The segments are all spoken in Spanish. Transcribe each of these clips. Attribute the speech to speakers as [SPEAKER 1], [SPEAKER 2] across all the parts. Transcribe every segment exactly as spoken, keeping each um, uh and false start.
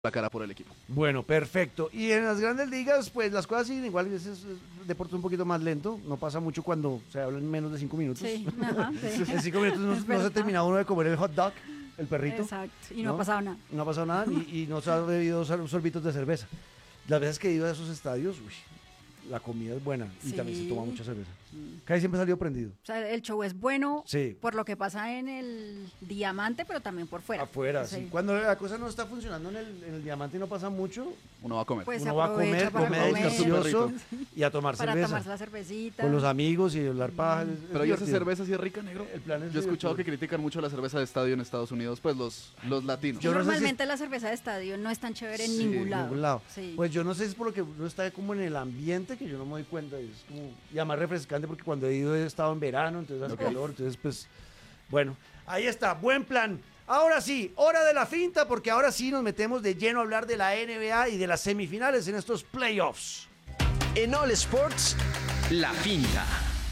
[SPEAKER 1] la cara por el equipo.
[SPEAKER 2] Bueno, perfecto. Y en las grandes ligas, pues las cosas siguen igual. Es, es, es deporte un poquito más lento. No pasa mucho cuando se habla en menos de cinco minutos.
[SPEAKER 3] Sí, ajá, sí.
[SPEAKER 2] En cinco minutos no, no se termina uno de comer el hot dog, el perrito.
[SPEAKER 3] Exacto. Y no,
[SPEAKER 2] ¿no?
[SPEAKER 3] ha pasado nada.
[SPEAKER 2] No ha pasado nada y, y no se ha bebido sor- sorbitos de cerveza. Las veces que he ido a esos estadios, uy, la comida es buena y
[SPEAKER 3] Sí.
[SPEAKER 2] también se toma mucha cerveza. Casi siempre ha salido prendido.
[SPEAKER 3] O sea, el show es bueno
[SPEAKER 2] Sí.
[SPEAKER 3] por lo que pasa en el diamante, pero también por fuera.
[SPEAKER 2] Afuera,
[SPEAKER 3] Sí.
[SPEAKER 2] sí. Cuando la cosa no está funcionando en el, en el diamante y no pasa mucho,
[SPEAKER 1] Uno va a comer.
[SPEAKER 3] Pues
[SPEAKER 2] uno va a
[SPEAKER 3] aprovecha
[SPEAKER 2] comer,
[SPEAKER 3] para
[SPEAKER 2] comer
[SPEAKER 3] comer.
[SPEAKER 2] delicioso y a tomar
[SPEAKER 3] Para
[SPEAKER 2] cerveza.
[SPEAKER 3] tomarse la cervecita.
[SPEAKER 2] Con los amigos y hablar paja. es- es
[SPEAKER 1] Pero ¿y esa
[SPEAKER 2] divertido.
[SPEAKER 1] cerveza sí es rica, negro?
[SPEAKER 2] El plan es
[SPEAKER 1] Yo he escuchado que
[SPEAKER 2] divertido.
[SPEAKER 1] critican mucho la cerveza de estadio en Estados Unidos, pues los, los latinos.
[SPEAKER 2] Yo no sé si-
[SPEAKER 3] Normalmente la cerveza de estadio no es tan chévere en
[SPEAKER 1] Sí,
[SPEAKER 3] ningún
[SPEAKER 2] En
[SPEAKER 3] lado.
[SPEAKER 2] ningún lado.
[SPEAKER 3] Sí.
[SPEAKER 2] Pues yo no sé si es por lo que uno está como en el ambiente que yo no me doy cuenta. Es como, y además refrescante porque cuando he ido he estado en verano, entonces hace
[SPEAKER 1] Ok.
[SPEAKER 2] calor, entonces pues, bueno, ahí está, buen plan. Ahora sí, hora de la finta porque ahora sí nos metemos de lleno a hablar de la N B A y de las semifinales en estos playoffs.
[SPEAKER 4] En All Sports, la finta.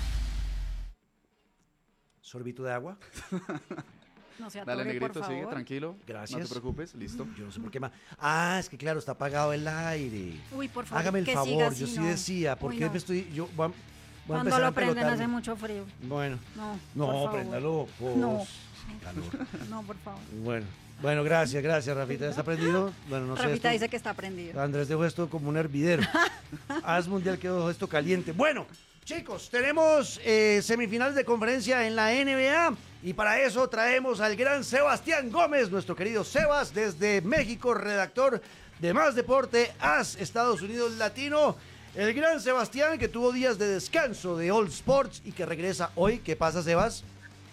[SPEAKER 2] Sorbito de agua,
[SPEAKER 3] no se
[SPEAKER 1] Dale,
[SPEAKER 3] atore,
[SPEAKER 1] negrito,
[SPEAKER 3] por
[SPEAKER 1] sigue,
[SPEAKER 3] favor.
[SPEAKER 1] tranquilo.
[SPEAKER 2] Gracias.
[SPEAKER 1] No te preocupes, listo.
[SPEAKER 2] yo no sé por qué más. Ah, es que claro, está apagado el aire.
[SPEAKER 3] Uy, por favor.
[SPEAKER 2] Hágame el
[SPEAKER 3] que
[SPEAKER 2] favor,
[SPEAKER 3] siga
[SPEAKER 2] yo
[SPEAKER 3] así,
[SPEAKER 2] sí
[SPEAKER 3] no.
[SPEAKER 2] decía, ¿por
[SPEAKER 3] Uy,
[SPEAKER 2] qué
[SPEAKER 3] no.
[SPEAKER 2] me estoy, yo voy a, voy a
[SPEAKER 3] Cuando
[SPEAKER 2] empezar a
[SPEAKER 3] lo prenden
[SPEAKER 2] empelotarme?
[SPEAKER 3] hace mucho frío.
[SPEAKER 2] Bueno,
[SPEAKER 3] No,
[SPEAKER 2] no,
[SPEAKER 3] por favor.
[SPEAKER 2] préndalo, pues.
[SPEAKER 3] No.
[SPEAKER 2] Calor.
[SPEAKER 3] No, por favor.
[SPEAKER 2] Bueno, bueno, gracias, gracias, Rafita. ¿Ya está prendido? Bueno, no sé.
[SPEAKER 3] Rafita
[SPEAKER 2] esto-
[SPEAKER 3] dice que está prendido.
[SPEAKER 2] Andrés dejó esto como un hervidero. Haz mundial que dejó esto caliente. Bueno, chicos, tenemos eh, semifinales de conferencia en la N B A y para eso traemos al gran Sebastián Gómez, nuestro querido Sebas, desde México, redactor de Más Deporte, As Estados Unidos Latino. El gran Sebastián que tuvo días de descanso de All Sports y que regresa hoy. ¿Qué pasa, Sebas?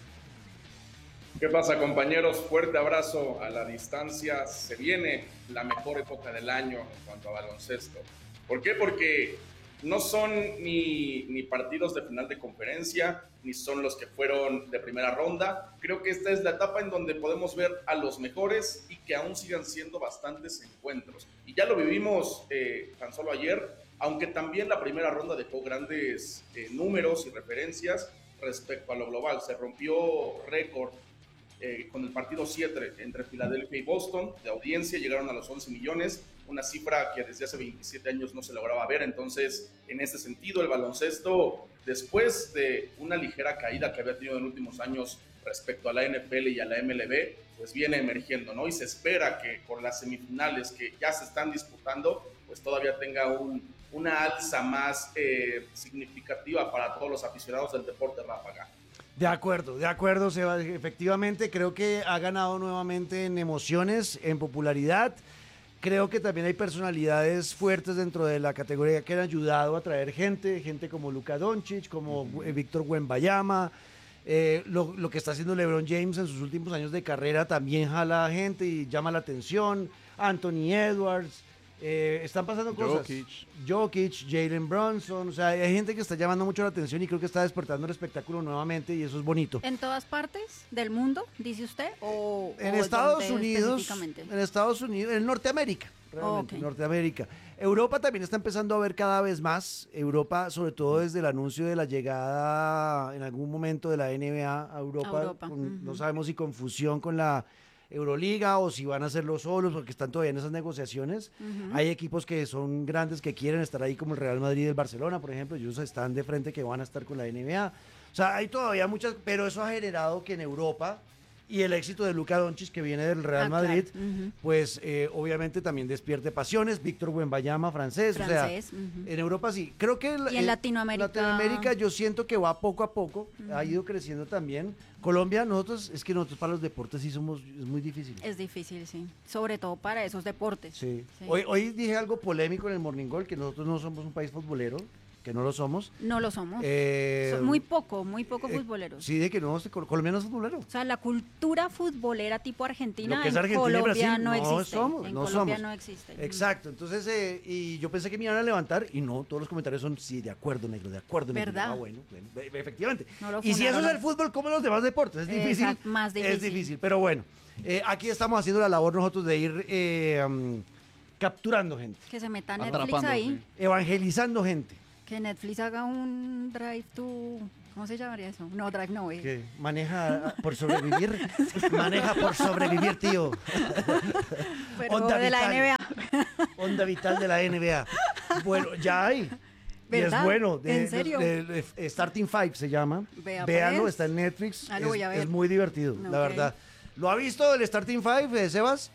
[SPEAKER 5] ¿Qué pasa, compañeros? Fuerte abrazo a la distancia. Se viene la mejor época del año en cuanto a baloncesto. ¿Por qué? Porque no son ni, ni partidos de final de conferencia, ni son los que fueron de primera ronda. Creo que esta es la etapa en donde podemos ver a los mejores y que aún sigan siendo bastantes encuentros. Y ya lo vivimos eh, tan solo ayer, aunque también la primera ronda dejó grandes eh, números y referencias respecto a lo global. Se rompió récord Eh, con el partido siete entre Filadelfia y Boston de audiencia, llegaron a los once millones, una cifra que desde hace veintisiete años no se lograba ver. Entonces, en este sentido, el baloncesto, después de una ligera caída que había tenido en últimos años respecto a la N F L y a la M L B, pues viene emergiendo, ¿no? Y se espera que con las semifinales que ya se están disputando, pues todavía tenga un, una alza más eh, significativa para todos los aficionados del deporte ráfaga.
[SPEAKER 2] De acuerdo, de acuerdo, Seba. Efectivamente, creo que ha ganado nuevamente en emociones, en popularidad. Creo que también hay personalidades fuertes dentro de la categoría que han ayudado a traer gente, gente como Luka Doncic, como uh-huh. Víctor Wembanyama. Eh, lo, lo que está haciendo LeBron James en sus últimos años de carrera también jala gente y llama la atención. Anthony Edwards. Eh, están pasando cosas.
[SPEAKER 1] Jokic.
[SPEAKER 2] Jokic, Jalen Brunson, o sea, hay gente que está llamando mucho la atención y creo que está despertando el espectáculo nuevamente y eso es bonito.
[SPEAKER 3] ¿En todas partes del mundo, dice usted? ¿O,
[SPEAKER 2] En
[SPEAKER 3] o
[SPEAKER 2] Estados
[SPEAKER 3] dónde
[SPEAKER 2] Unidos,
[SPEAKER 3] específicamente?
[SPEAKER 2] en Estados Unidos, en Norteamérica, realmente,
[SPEAKER 3] Ok.
[SPEAKER 2] Norteamérica. Europa también está empezando a ver cada vez más. Europa, sobre todo desde el anuncio de la llegada en algún momento de la N B A a Europa,
[SPEAKER 3] A Europa,
[SPEAKER 2] con-
[SPEAKER 3] ujú.
[SPEAKER 2] no sabemos si confusión con la Euroliga o si van a hacerlo solos porque están todavía en esas negociaciones.
[SPEAKER 3] Ujú.
[SPEAKER 2] Hay equipos que son grandes que quieren estar ahí como el Real Madrid y el Barcelona, por ejemplo, ellos están de frente que van a estar con la N B A. O sea, hay todavía muchas, pero eso ha generado que en Europa y el éxito de Luka Doncic que viene del Real
[SPEAKER 3] Ah,
[SPEAKER 2] Madrid,
[SPEAKER 3] claro. Ujú.
[SPEAKER 2] pues eh, obviamente también despierte pasiones. Víctor Wembanyama, francés,
[SPEAKER 3] Francés,
[SPEAKER 2] o sea,
[SPEAKER 3] ujú.
[SPEAKER 2] en Europa sí. Creo que
[SPEAKER 3] Y en Latinoamérica-
[SPEAKER 2] Latinoamérica yo siento que va poco a poco, ha ido creciendo también. Colombia, nosotros, es que nosotros para los deportes sí somos, es muy difícil.
[SPEAKER 3] Es difícil, sí. Sobre todo para esos deportes.
[SPEAKER 2] Sí.
[SPEAKER 3] Sí.
[SPEAKER 2] Hoy, hoy dije algo polémico en el Morning Call, que nosotros no somos un país futbolero, que no lo somos.
[SPEAKER 3] No lo somos.
[SPEAKER 2] Eh,
[SPEAKER 3] Son muy poco, muy poco
[SPEAKER 2] eh,
[SPEAKER 3] futboleros.
[SPEAKER 2] Sí, de que no, este, Col- Colombia no es futbolero.
[SPEAKER 3] O sea, la cultura futbolera tipo Argentina,
[SPEAKER 2] Lo que es
[SPEAKER 3] en
[SPEAKER 2] Argentina y
[SPEAKER 3] Colombia
[SPEAKER 2] Brasil,
[SPEAKER 3] no
[SPEAKER 2] no
[SPEAKER 3] existe.
[SPEAKER 2] somos,
[SPEAKER 3] en
[SPEAKER 2] no
[SPEAKER 3] Colombia
[SPEAKER 2] somos.
[SPEAKER 3] no existe.
[SPEAKER 2] Exacto, entonces, eh, y yo pensé que me iban a levantar, y no, todos los comentarios son, sí, de acuerdo, negro, de acuerdo, negro.
[SPEAKER 3] ¿Verdad?
[SPEAKER 2] Ah, bueno, bueno, e- efectivamente.
[SPEAKER 3] No lo
[SPEAKER 2] y si eso es
[SPEAKER 3] fundaron.
[SPEAKER 2] el fútbol, ¿cómo los demás deportes? Es difícil.
[SPEAKER 3] Exacto, más
[SPEAKER 2] Es
[SPEAKER 3] difícil.
[SPEAKER 2] difícil, pero bueno, eh, aquí estamos haciendo la labor nosotros de ir eh, um, capturando gente,
[SPEAKER 3] Que se meta Netflix
[SPEAKER 1] Atrapando,
[SPEAKER 3] ahí.
[SPEAKER 1] sí.
[SPEAKER 2] evangelizando gente.
[SPEAKER 3] Que Netflix haga un drive to... ¿Cómo se llamaría eso? No, Drive no, eh.
[SPEAKER 2] ¿Qué? Maneja por sobrevivir. Maneja por sobrevivir, tío.
[SPEAKER 3] Pero
[SPEAKER 2] Onda
[SPEAKER 3] de la
[SPEAKER 2] vital.
[SPEAKER 3] N B A.
[SPEAKER 2] Onda vital de la N B A. Bueno, ya hay. Y
[SPEAKER 3] ¿Verdad?
[SPEAKER 2] es bueno. De,
[SPEAKER 3] ¿En serio?
[SPEAKER 2] de- de- de Starting Five se llama.
[SPEAKER 3] Vea,
[SPEAKER 2] Véanlo,
[SPEAKER 3] pues.
[SPEAKER 2] está en Netflix.
[SPEAKER 3] Ah, lo
[SPEAKER 2] es,
[SPEAKER 3] voy a ver.
[SPEAKER 2] es muy divertido,
[SPEAKER 3] Ok.
[SPEAKER 2] la verdad. ¿Lo ha visto el Starting Five, eh, Sebas?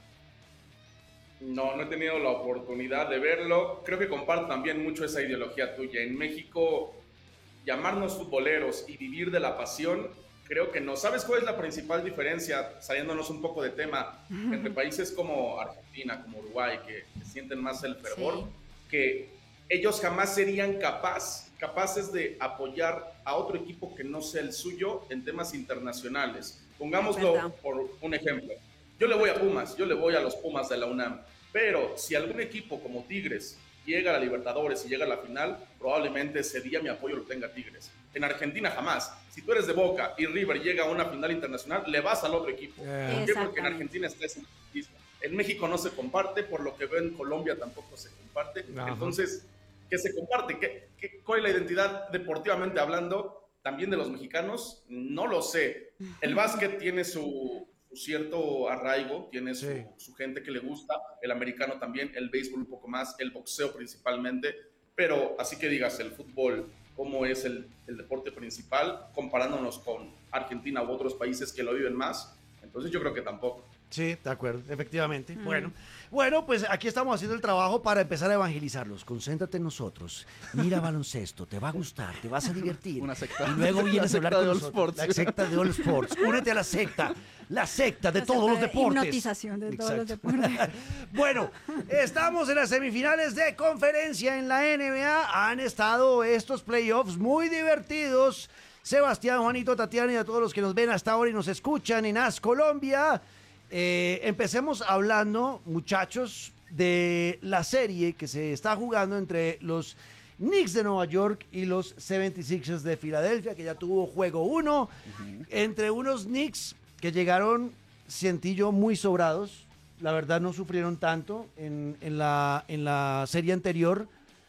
[SPEAKER 5] No, no he tenido la oportunidad de verlo. Creo que comparto también mucho esa ideología tuya. En México, llamarnos futboleros y vivir de la pasión, creo que no. ¿Sabes cuál es la principal diferencia, saliéndonos un poco de tema, entre países como Argentina, como Uruguay, que, que sienten más el fervor?
[SPEAKER 3] Sí.
[SPEAKER 5] Que ellos jamás serían capaz, capaces de apoyar a otro equipo que no sea el suyo en temas internacionales. Pongámoslo
[SPEAKER 3] verdad.
[SPEAKER 5] por un ejemplo. Yo le voy a Pumas, yo le voy a los Pumas de la UNAM, pero si algún equipo como Tigres llega a la Libertadores y llega a la final, probablemente ese día mi apoyo lo tenga Tigres. En Argentina jamás. Si tú eres de Boca y River llega a una final internacional, le vas al otro equipo.
[SPEAKER 2] Eh.
[SPEAKER 5] ¿Por qué? Porque en
[SPEAKER 3] Exactamente.
[SPEAKER 5] Argentina está ese mismo. En México no se comparte, por lo que veo en Colombia tampoco se comparte.
[SPEAKER 2] Ajá.
[SPEAKER 5] Entonces, ¿qué se comparte? ¿Qué, qué, ¿Cuál es la identidad deportivamente hablando también de los mexicanos? No lo sé. El básquet tiene su, su cierto arraigo, tiene su,
[SPEAKER 2] Sí.
[SPEAKER 5] su gente que le gusta, el americano también, el béisbol un poco más, el boxeo principalmente, pero así que digas, el fútbol, cómo es el, el deporte principal, comparándonos con Argentina u otros países que lo viven más, entonces yo creo que tampoco.
[SPEAKER 2] Sí, de acuerdo, efectivamente.
[SPEAKER 3] Mm.
[SPEAKER 2] Bueno, bueno, pues aquí estamos haciendo el trabajo para empezar a evangelizarlos. Concéntrate en nosotros. Mira baloncesto, te va a gustar, te vas a divertir.
[SPEAKER 1] Una secta.
[SPEAKER 2] Y luego
[SPEAKER 1] La
[SPEAKER 2] vienes a hablar
[SPEAKER 1] secta
[SPEAKER 2] con
[SPEAKER 1] de All
[SPEAKER 2] nosotros.
[SPEAKER 1] Sports.
[SPEAKER 2] La secta de All Sports. Únete a la secta. La secta de
[SPEAKER 3] La
[SPEAKER 2] todos los
[SPEAKER 3] secta de
[SPEAKER 2] deportes.
[SPEAKER 3] hipnotización de todos los
[SPEAKER 2] Exacto.
[SPEAKER 3] deportes.
[SPEAKER 2] Bueno, estamos en las semifinales de conferencia en la N B A. Han estado estos playoffs muy divertidos. Sebastián, Juanito, Tatiana y a todos los que nos ven hasta ahora y nos escuchan en AS Colombia. Eh, empecemos hablando, muchachos, de la serie que se está jugando entre los Knicks de Nueva York y los setenta y seis ers de Filadelfia, que ya tuvo juego uno, entre unos Knicks que llegaron, sentí yo, muy sobrados. La verdad no sufrieron tanto en, en la, en la serie anterior.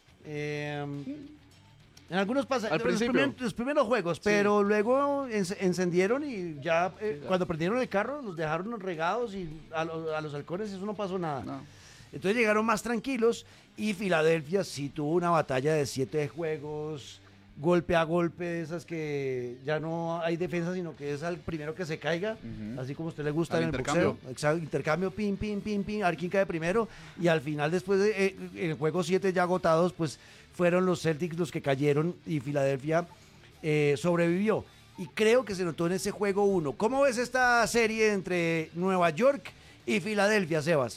[SPEAKER 2] Eh, en algunos pasajes,
[SPEAKER 1] Al
[SPEAKER 2] los,
[SPEAKER 1] principio.
[SPEAKER 2] primer- los primeros juegos, pero luego enc- encendieron y ya eh, cuando prendieron el carro los dejaron regados y a, lo- a los halcones eso no pasó nada.
[SPEAKER 1] No.
[SPEAKER 2] Entonces llegaron más tranquilos y Filadelfia sí tuvo una batalla de siete juegos, golpe a golpe, de esas que ya no hay defensa, sino que es al primero que se caiga,
[SPEAKER 1] Ujú.
[SPEAKER 2] así como a usted le gusta
[SPEAKER 1] Al
[SPEAKER 2] en el
[SPEAKER 1] intercambio.
[SPEAKER 2] boxeo. Exacto, intercambio, pin, pin, pin, pin, a ver quién cae primero. Y al final, después de eh, en el juego siete ya agotados, pues fueron los Celtics los que cayeron y Filadelfia eh, sobrevivió. Y creo que se notó en ese juego uno. ¿Cómo ves esta serie entre Nueva York y Filadelfia, Sebas?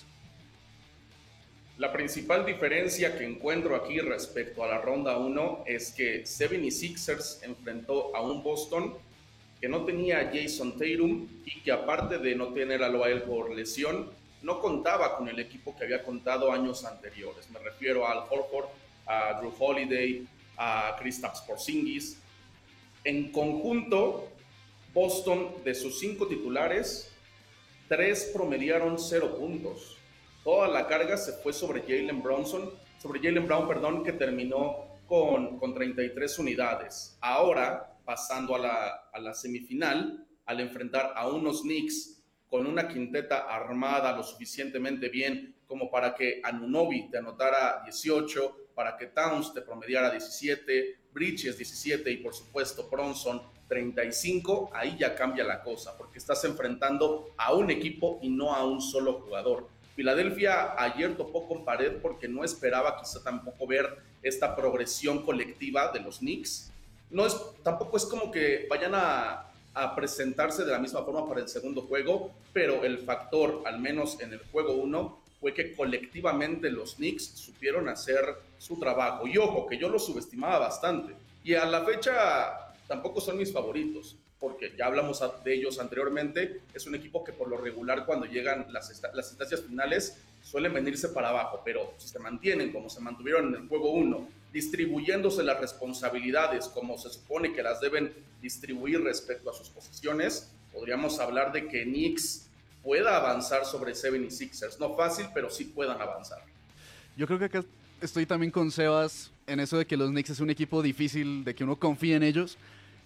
[SPEAKER 5] La principal diferencia que encuentro aquí respecto a la ronda uno es que setenta y seis ers enfrentó a un Boston que no tenía a Jason Tatum y que aparte de no tenerlo a él por lesión, no contaba con el equipo que había contado años anteriores. Me refiero a Al Horford, a Drew Holiday, a Kristaps Porzingis. En conjunto, Boston, de sus cinco titulares, tres promediaron cero puntos. Toda la carga se fue sobre Jalen Bronson, sobre Jalen Brown, perdón, que terminó con, con treinta y tres unidades. Ahora, pasando a la, a la semifinal, al enfrentar a unos Knicks con una quinteta armada lo suficientemente bien como para que Anunoby te anotara dieciocho, para que Towns te promediara diecisiete, Bridges diecisiete y por supuesto Bronson treinta y cinco, ahí ya cambia la cosa, porque estás enfrentando a un equipo y no a un solo jugador. Filadelfia ayer topó con pared porque no esperaba quizá tampoco ver esta progresión colectiva de los Knicks. No es, tampoco es como que vayan a, a presentarse de la misma forma para el segundo juego, pero el factor, al menos en el juego uno, fue que colectivamente los Knicks supieron hacer su trabajo. Y ojo, que yo los subestimaba bastante. Y a la fecha tampoco son mis favoritos, porque ya hablamos de ellos anteriormente. Es un equipo que por lo regular cuando llegan las, esta- las instancias finales suelen venirse para abajo, pero si se mantienen como se mantuvieron en el juego uno, distribuyéndose las responsabilidades como se supone que las deben distribuir respecto a sus posiciones, podríamos hablar de que Knicks pueda avanzar sobre setenta y seis ers. No fácil, pero sí puedan avanzar.
[SPEAKER 1] Yo creo que acá estoy también con Sebas en eso de que los Knicks es un equipo difícil, de que uno confía en ellos.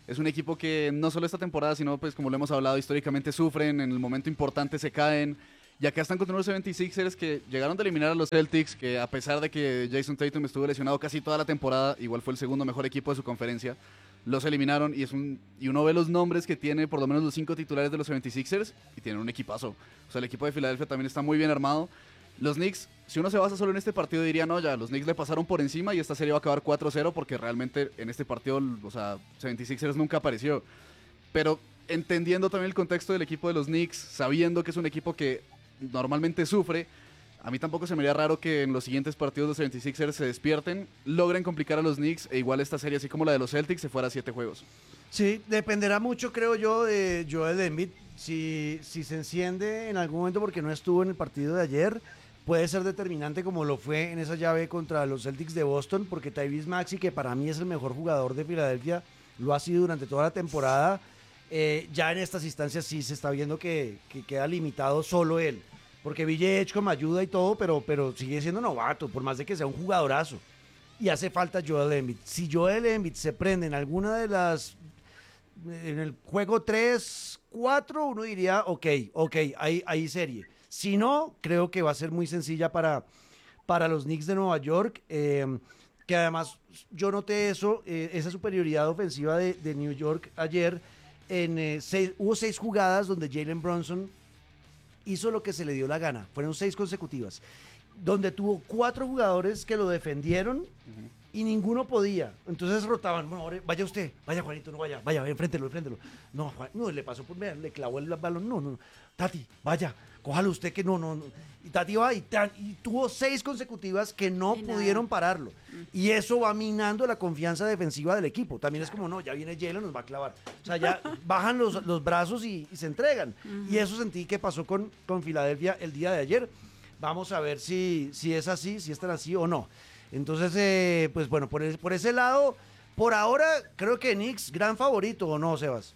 [SPEAKER 1] Es un equipo que no solo esta temporada, sino pues como lo hemos hablado históricamente, sufren, en el momento importante se caen. Y acá están contra unos setenta y seis ers que llegaron a eliminar a los Celtics, que a pesar de que Jason Tatum estuvo lesionado casi toda la temporada, igual fue el segundo mejor equipo de su conferencia, los eliminaron y es un y uno ve los nombres que tiene por lo menos los cinco titulares de los setenta y seis ers y tienen un equipazo. O sea, el equipo de Filadelfia también está muy bien armado. Los Knicks, si uno se basa solo en este partido, diría, no, ya, los Knicks le pasaron por encima y esta serie va a acabar cuatro cero porque realmente en este partido, o sea, setenta y seis ers nunca apareció. Pero entendiendo también el contexto del equipo de los Knicks, sabiendo que es un equipo que normalmente sufre, a mí tampoco se me haría raro que en los siguientes partidos los setenta y seis ers se despierten, logren complicar a los Knicks e igual esta serie, así como la de los Celtics, se fuera a siete juegos.
[SPEAKER 2] Sí, dependerá mucho, creo yo, de Joel Embiid. Si, si se enciende en algún momento porque no estuvo en el partido de ayer, puede ser determinante como lo fue en esa llave contra los Celtics de Boston, porque Tyrese Maxey, que para mí es el mejor jugador de Filadelfia, lo ha sido durante toda la temporada. Eh, ya en estas instancias sí se está viendo que, que queda limitado solo él, porque Ville Edgecombe ayuda y todo, pero, pero sigue siendo novato, por más de que sea un jugadorazo. Y hace falta Joel Embiid. Si Joel Embiid se prende en alguna de las... en el juego tres, cuatro, uno diría, ok, ok, hay, hay serie. Si no, creo que va a ser muy sencilla para, para los Knicks de Nueva York, eh, que además yo noté eso, eh, esa superioridad ofensiva de, de New York ayer. En, eh, seis, hubo seis jugadas donde Jalen Brunson hizo lo que se le dio la gana, fueron seis consecutivas, donde tuvo cuatro jugadores que lo defendieron uh-huh. y ninguno podía, entonces rotaban, bueno, ahora, vaya usted, vaya Juanito, no vaya, vaya, enfréntelo, enfréntelo, no, Juan, no, le pasó por medio, le clavó el balón, no, no, Tati, vaya, cójalo usted que no, no, no. Y Tati va y, tan, y tuvo seis consecutivas que no y pudieron nada. pararlo. Y eso va minando la confianza defensiva del equipo. También es como, no, ya viene Jalen, nos va a clavar. O sea, ya bajan los, los brazos y, y se entregan. Uh-huh. Y eso sentí que pasó con, con Filadelfia el día de ayer. Vamos a ver si, si es así, si es tan así o no. Entonces, eh, pues bueno, por, el, por ese lado, por ahora creo que Knicks, gran favorito, ¿o no, Sebas?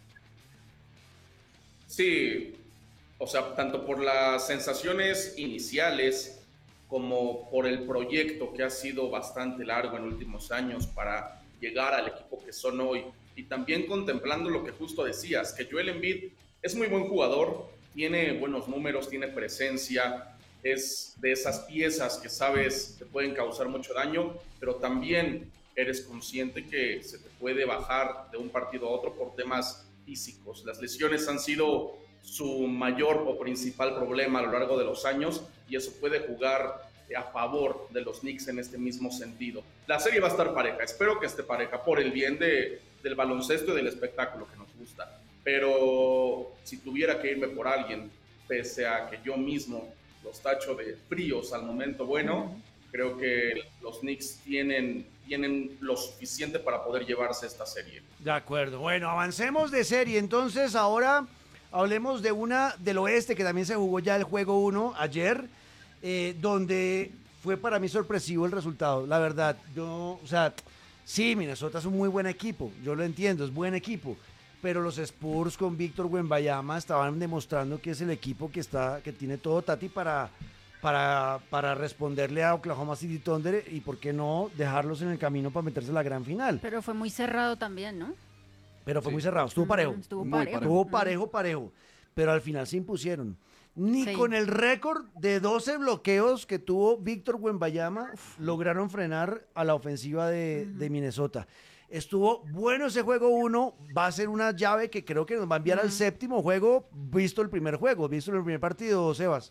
[SPEAKER 5] Sí. O sea, tanto por las sensaciones iniciales como por el proyecto que ha sido bastante largo en últimos años para llegar al equipo que son hoy. Y también contemplando lo que justo decías, que Joel Embiid es muy buen jugador, tiene buenos números, tiene presencia, es de esas piezas que sabes que pueden causar mucho daño, pero también eres consciente que se te puede bajar de un partido a otro por temas físicos. Las lesiones han sido su mayor o principal problema a lo largo de los años y eso puede jugar a favor de los Knicks en este mismo sentido. La serie va a estar pareja, espero que esté pareja por el bien de, del baloncesto y del espectáculo que nos gusta, pero si tuviera que irme por alguien, pese a que yo mismo los tacho de fríos al momento bueno, creo que los Knicks tienen, tienen lo suficiente para poder llevarse esta serie.
[SPEAKER 2] De acuerdo, bueno, avancemos de serie, entonces ahora hablemos de una del oeste que también se jugó ya el juego uno ayer, eh, donde fue para mí sorpresivo el resultado, la verdad. Yo, o sea, sí, Minnesota es un muy buen equipo, yo lo entiendo, es buen equipo, pero los Spurs con Víctor Wembanyama estaban demostrando que es el equipo que está, que tiene todo Tati para, para, para responderle a Oklahoma City Thunder y por qué no dejarlos en el camino para meterse a la gran final.
[SPEAKER 3] Pero fue muy cerrado también, ¿no?
[SPEAKER 2] Pero fue
[SPEAKER 1] sí.
[SPEAKER 2] muy cerrado, estuvo parejo.
[SPEAKER 3] Estuvo
[SPEAKER 1] Muy
[SPEAKER 3] parejo.
[SPEAKER 2] Estuvo parejo, parejo. Pero al final se impusieron. Ni sí. con el récord de doce bloqueos que tuvo Víctor Wembanyama lograron frenar a la ofensiva de, uh-huh. de Minnesota. Estuvo bueno ese juego uno, va a ser una llave que creo que nos va a enviar uh-huh. al séptimo juego, visto el primer juego, visto el primer partido, Sebas.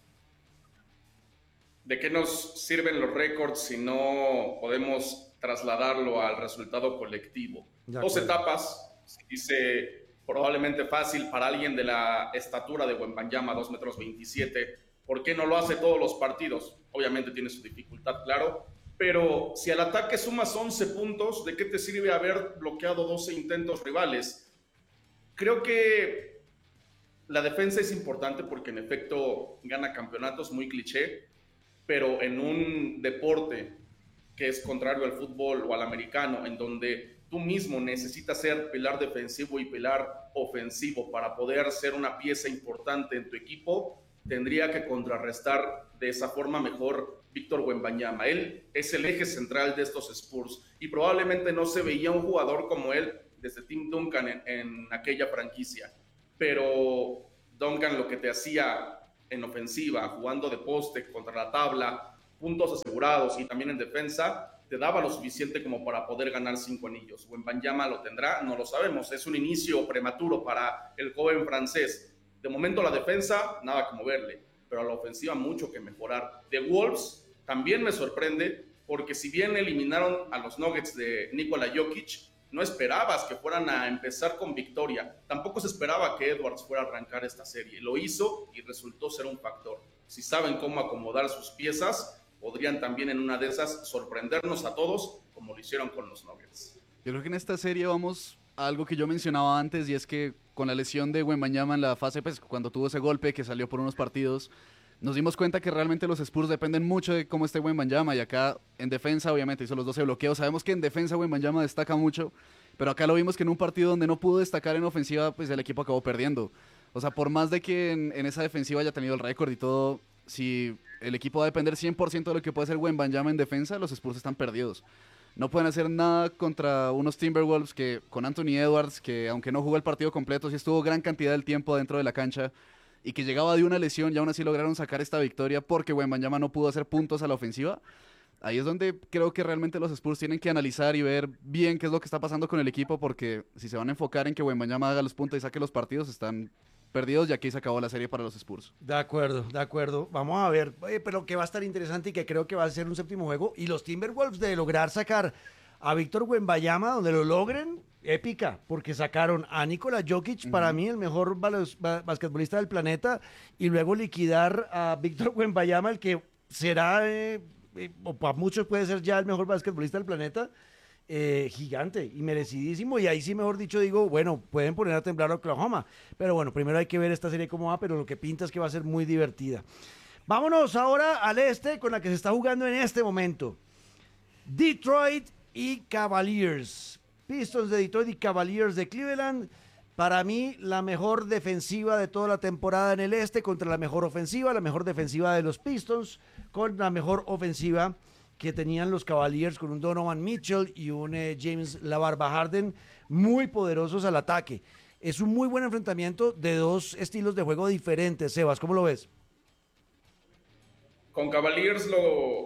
[SPEAKER 5] ¿De qué nos sirven los récords si no podemos trasladarlo al resultado colectivo? Dos etapas. Se dice probablemente fácil para alguien de la estatura de Wembanyama, dos metros veintisiete. ¿Por qué no lo hace todos los partidos? Obviamente tiene su dificultad, claro. Pero si al ataque sumas once puntos, ¿de qué te sirve haber bloqueado doce intentos rivales? Creo que la defensa es importante porque en efecto gana campeonatos, muy cliché, pero en un deporte que es contrario al fútbol o al americano, en donde tú mismo necesitas ser pilar defensivo y pilar ofensivo para poder ser una pieza importante en tu equipo, tendría que contrarrestar de esa forma mejor Víctor Wembanyama. Él es el eje central de estos Spurs y probablemente no se veía un jugador como él desde Tim Duncan en, en aquella franquicia, pero Duncan lo que te hacía en ofensiva, jugando de poste contra la tabla, puntos asegurados y también en defensa, te daba lo suficiente como para poder ganar cinco anillos. Wembanyama lo tendrá, no lo sabemos, es un inicio prematuro para el joven francés. De momento la defensa, nada que moverle, pero a la ofensiva mucho que mejorar. The Wolves también me sorprende, porque si bien eliminaron a los Nuggets de Nikola Jokic, no esperabas que fueran a empezar con victoria. Tampoco se esperaba que Edwards fuera a arrancar esta serie. Lo hizo y resultó ser un factor. Si saben cómo acomodar sus piezas, podrían también en una de esas sorprendernos a todos, como lo hicieron con los Nuggets.
[SPEAKER 1] Yo creo que en esta serie vamos a algo que yo mencionaba antes, y es que con la lesión de Wembanyama en la fase, pues cuando tuvo ese golpe que salió por unos partidos, nos dimos cuenta que realmente los Spurs dependen mucho de cómo esté Wembanyama, y acá en defensa obviamente hizo los doce bloqueos. Sabemos que en defensa Wembanyama destaca mucho, pero acá lo vimos que en un partido donde no pudo destacar en ofensiva, pues el equipo acabó perdiendo. O sea, por más de que en, en esa defensiva haya tenido el récord y todo, si el equipo va a depender cien por ciento de lo que puede hacer Wembanyama en defensa, los Spurs están perdidos. No pueden hacer nada contra unos Timberwolves que con Anthony Edwards, que aunque no jugó el partido completo, sí estuvo gran cantidad del tiempo dentro de la cancha, y que llegaba de una lesión y aún así lograron sacar esta victoria porque Wembanyama no pudo hacer puntos a la ofensiva. Ahí es donde creo que realmente los Spurs tienen que analizar y ver bien qué es lo que está pasando con el equipo, porque si se van a enfocar en que Wembanyama haga los puntos y saque los partidos, están perdidos, y aquí se acabó la serie para los Spurs.
[SPEAKER 2] De acuerdo, de acuerdo. Vamos a ver, Oye, pero que va a estar interesante y que creo que va a ser un séptimo juego. Y los Timberwolves de lograr sacar a Víctor Wembanyama, donde lo logren, épica, porque sacaron a Nikola Jokic, uh-huh. para mí el mejor bas- basquetbolista del planeta, y luego liquidar a Víctor Wembanyama, el que será, eh, eh, o para muchos puede ser ya el mejor basquetbolista del planeta. Eh, gigante y merecidísimo, y ahí sí, mejor dicho, digo, bueno, pueden poner a temblar a Oklahoma, pero bueno, primero hay que ver esta serie cómo va, pero lo que pinta es que va a ser muy divertida. Vámonos ahora al este, con la que se está jugando en este momento. Detroit y Cavaliers. Pistons de Detroit y Cavaliers de Cleveland. Para mí, la mejor defensiva de toda la temporada en el este contra la mejor ofensiva, la mejor defensiva de los Pistons con la mejor ofensiva que tenían los Cavaliers, con un Donovan Mitchell y un eh, James La Barba Harden muy poderosos al ataque. Es un muy buen enfrentamiento de dos estilos de juego diferentes. Sebas, ¿cómo lo ves?
[SPEAKER 5] Con Cavaliers lo,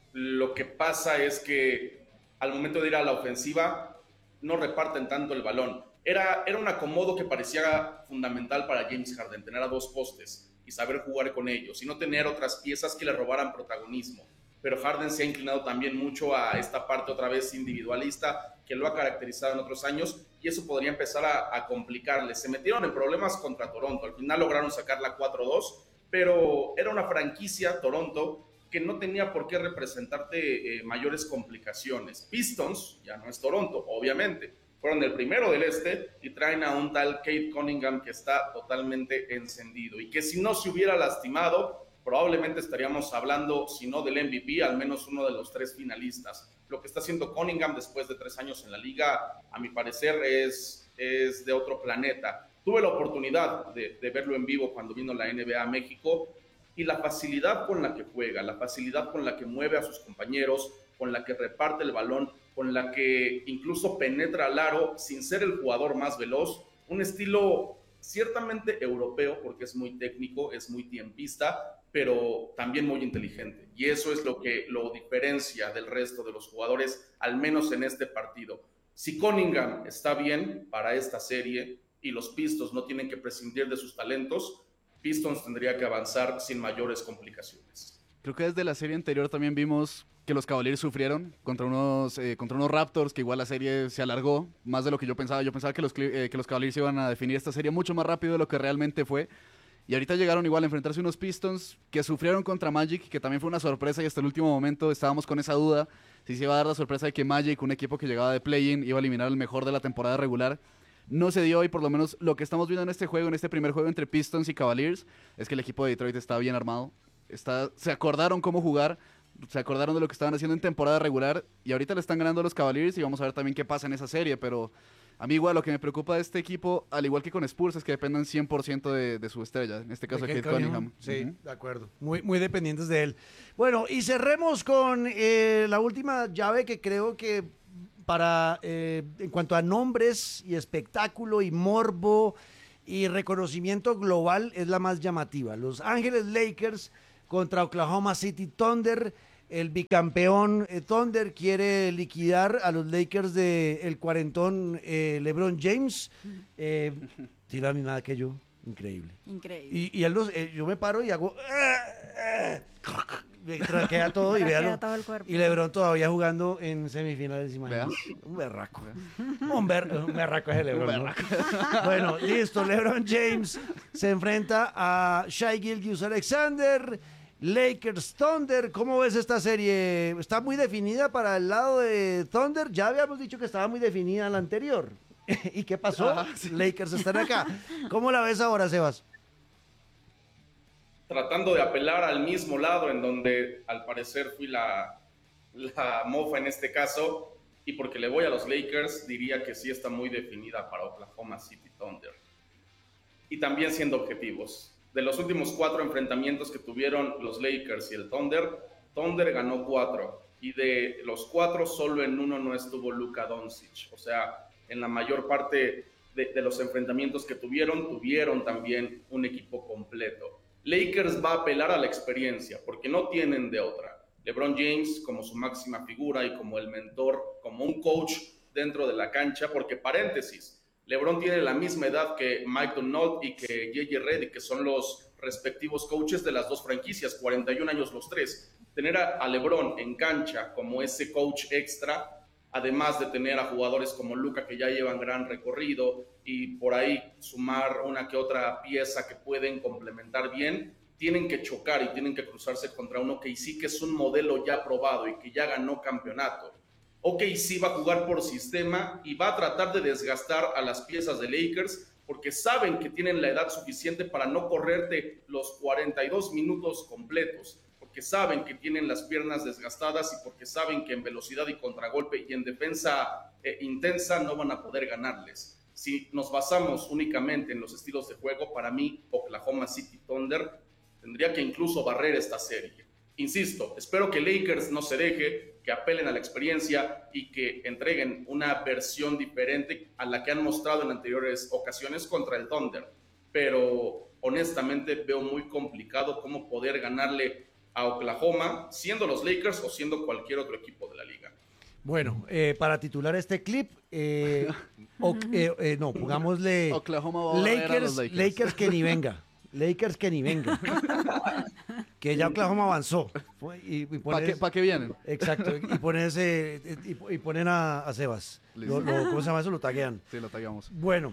[SPEAKER 5] lo que pasa es que al momento de ir a la ofensiva no reparten tanto el balón. Era, era un acomodo que parecía fundamental para James Harden, tener a dos postes y saber jugar con ellos y no tener otras piezas que le robaran protagonismo. Pero Harden se ha inclinado también mucho a esta parte otra vez individualista que lo ha caracterizado en otros años, y eso podría empezar a, a complicarle. Se metieron en problemas contra Toronto, al final lograron sacarla cuatro dos, pero era una franquicia, Toronto, que no tenía por qué representarte eh, mayores complicaciones. Pistons, ya no es Toronto, obviamente, fueron el primero del este y traen a un tal Cade Cunningham que está totalmente encendido, y que si no se hubiera lastimado, probablemente estaríamos hablando, si no del M V P, al menos uno de los tres finalistas. Lo que está haciendo Cunningham después de tres años en la liga, a mi parecer, es, es de otro planeta. Tuve la oportunidad de, de verlo en vivo cuando vino la N B A a México, y la facilidad con la que juega, la facilidad con la que mueve a sus compañeros, con la que reparte el balón, con la que incluso penetra al aro sin ser el jugador más veloz, un estilo ciertamente europeo, porque es muy técnico, es muy tiempista, pero también muy inteligente. Y eso es lo que lo diferencia del resto de los jugadores, al menos en este partido. Si Cunningham está bien para esta serie y los Pistons no tienen que prescindir de sus talentos, Pistons tendría que avanzar sin mayores complicaciones.
[SPEAKER 1] Creo que desde la serie anterior también vimos que los Cavaliers sufrieron contra unos, eh, contra unos Raptors, que igual la serie se alargó más de lo que yo pensaba. Yo pensaba que los, eh, que los Cavaliers iban a definir esta serie mucho más rápido de lo que realmente fue. Y ahorita llegaron igual a enfrentarse unos Pistons que sufrieron contra Magic, que también fue una sorpresa, y hasta el último momento estábamos con esa duda si se iba a dar la sorpresa de que Magic, un equipo que llegaba de play-in, iba a eliminar al mejor de la temporada regular. No se dio, y por lo menos lo que estamos viendo en este juego, en este primer juego entre Pistons y Cavaliers, es que el equipo de Detroit está bien armado. Está, se acordaron cómo jugar, se acordaron de lo que estaban haciendo en temporada regular, y ahorita le están ganando a los Cavaliers, y vamos a ver también qué pasa en esa serie. Pero a mí igual lo que me preocupa de este equipo, al igual que con Spurs, es que dependan cien por ciento de, de su estrella, en este caso de Cade Cunningham.
[SPEAKER 2] Sí,
[SPEAKER 1] uh-huh.
[SPEAKER 2] De acuerdo, muy, muy dependientes de él. Bueno, y cerremos con eh, la última llave, que creo que para, eh, en cuanto a nombres y espectáculo y morbo y reconocimiento global, es la más llamativa. Los Ángeles Lakers contra Oklahoma City Thunder. El bicampeón eh, Thunder quiere liquidar a los Lakers de el cuarentón eh, LeBron James. Eh, tira ni nada que yo. Increíble.
[SPEAKER 3] Increíble.
[SPEAKER 2] Y, y él los, eh, yo me paro y hago... eh, eh, me traquea todo y
[SPEAKER 3] Traquea
[SPEAKER 2] véalo.
[SPEAKER 3] todo el cuerpo.
[SPEAKER 2] Y LeBron todavía jugando en semifinales. Imagínate. Un berraco. Un, ber, un berraco es el LeBron. ¿no? Bueno, listo. LeBron James se enfrenta a Shai Gilgeous-Alexander. Lakers Thunder, ¿cómo ves esta serie? ¿Está muy definida para el lado de Thunder? Ya habíamos dicho que estaba muy definida la anterior. ¿Y qué pasó?
[SPEAKER 1] Ajá, sí.
[SPEAKER 2] Lakers están acá. ¿Cómo la ves ahora, Sebas?
[SPEAKER 5] Tratando de apelar al mismo lado en donde al parecer fui la, la mofa en este caso, y porque le voy a los Lakers, diría que sí está muy definida para Oklahoma City Thunder. Y también siendo objetivos. De los últimos cuatro enfrentamientos que tuvieron los Lakers y el Thunder, Thunder ganó cuatro. Y de los cuatro, solo en uno no estuvo Luka Doncic. O sea, en la mayor parte de, de los enfrentamientos que tuvieron, tuvieron también un equipo completo. Lakers va a apelar a la experiencia, porque no tienen de otra. LeBron James como su máxima figura y como el mentor, como un coach dentro de la cancha, porque paréntesis, LeBron tiene la misma edad que Mike Donald y que J J Redick, que son los respectivos coaches de las dos franquicias, cuarenta y un años los tres. Tener a, a LeBron en cancha como ese coach extra, además de tener a jugadores como Luka que ya llevan gran recorrido y por ahí sumar una que otra pieza que pueden complementar bien, tienen que chocar y tienen que cruzarse contra uno que sí que es un modelo ya probado y que ya ganó campeonato. O K C va a jugar por sistema y va a tratar de desgastar a las piezas de Lakers porque saben que tienen la edad suficiente para no correrte los cuarenta y dos minutos completos, porque saben que tienen las piernas desgastadas y porque saben que en velocidad y contragolpe y en defensa eh, intensa no van a poder ganarles. Si nos basamos únicamente en los estilos de juego, para mí Oklahoma City Thunder tendría que incluso barrer esta serie. Insisto, espero que Lakers no se deje, que apelen a la experiencia y que entreguen una versión diferente a la que han mostrado en anteriores ocasiones contra el Thunder. Pero honestamente veo muy complicado cómo poder ganarle a Oklahoma, siendo los Lakers o siendo cualquier otro equipo de la liga.
[SPEAKER 2] Bueno, eh, para titular este clip, eh, o, eh, eh, no, pongámosle
[SPEAKER 1] Oklahoma va a barrer a
[SPEAKER 2] Lakers,
[SPEAKER 1] los Lakers.
[SPEAKER 2] Lakers que ni venga. Lakers que ni venga. Que ya Oklahoma avanzó. Y, y
[SPEAKER 1] ¿Para
[SPEAKER 2] pones-
[SPEAKER 1] qué, pa' qué vienen?
[SPEAKER 2] Exacto, y pones, eh, y, y ponen a, a Sebas. Lo, lo- ¿Cómo se llama eso? Lo taguean.
[SPEAKER 1] Sí, lo tagueamos.
[SPEAKER 2] Bueno,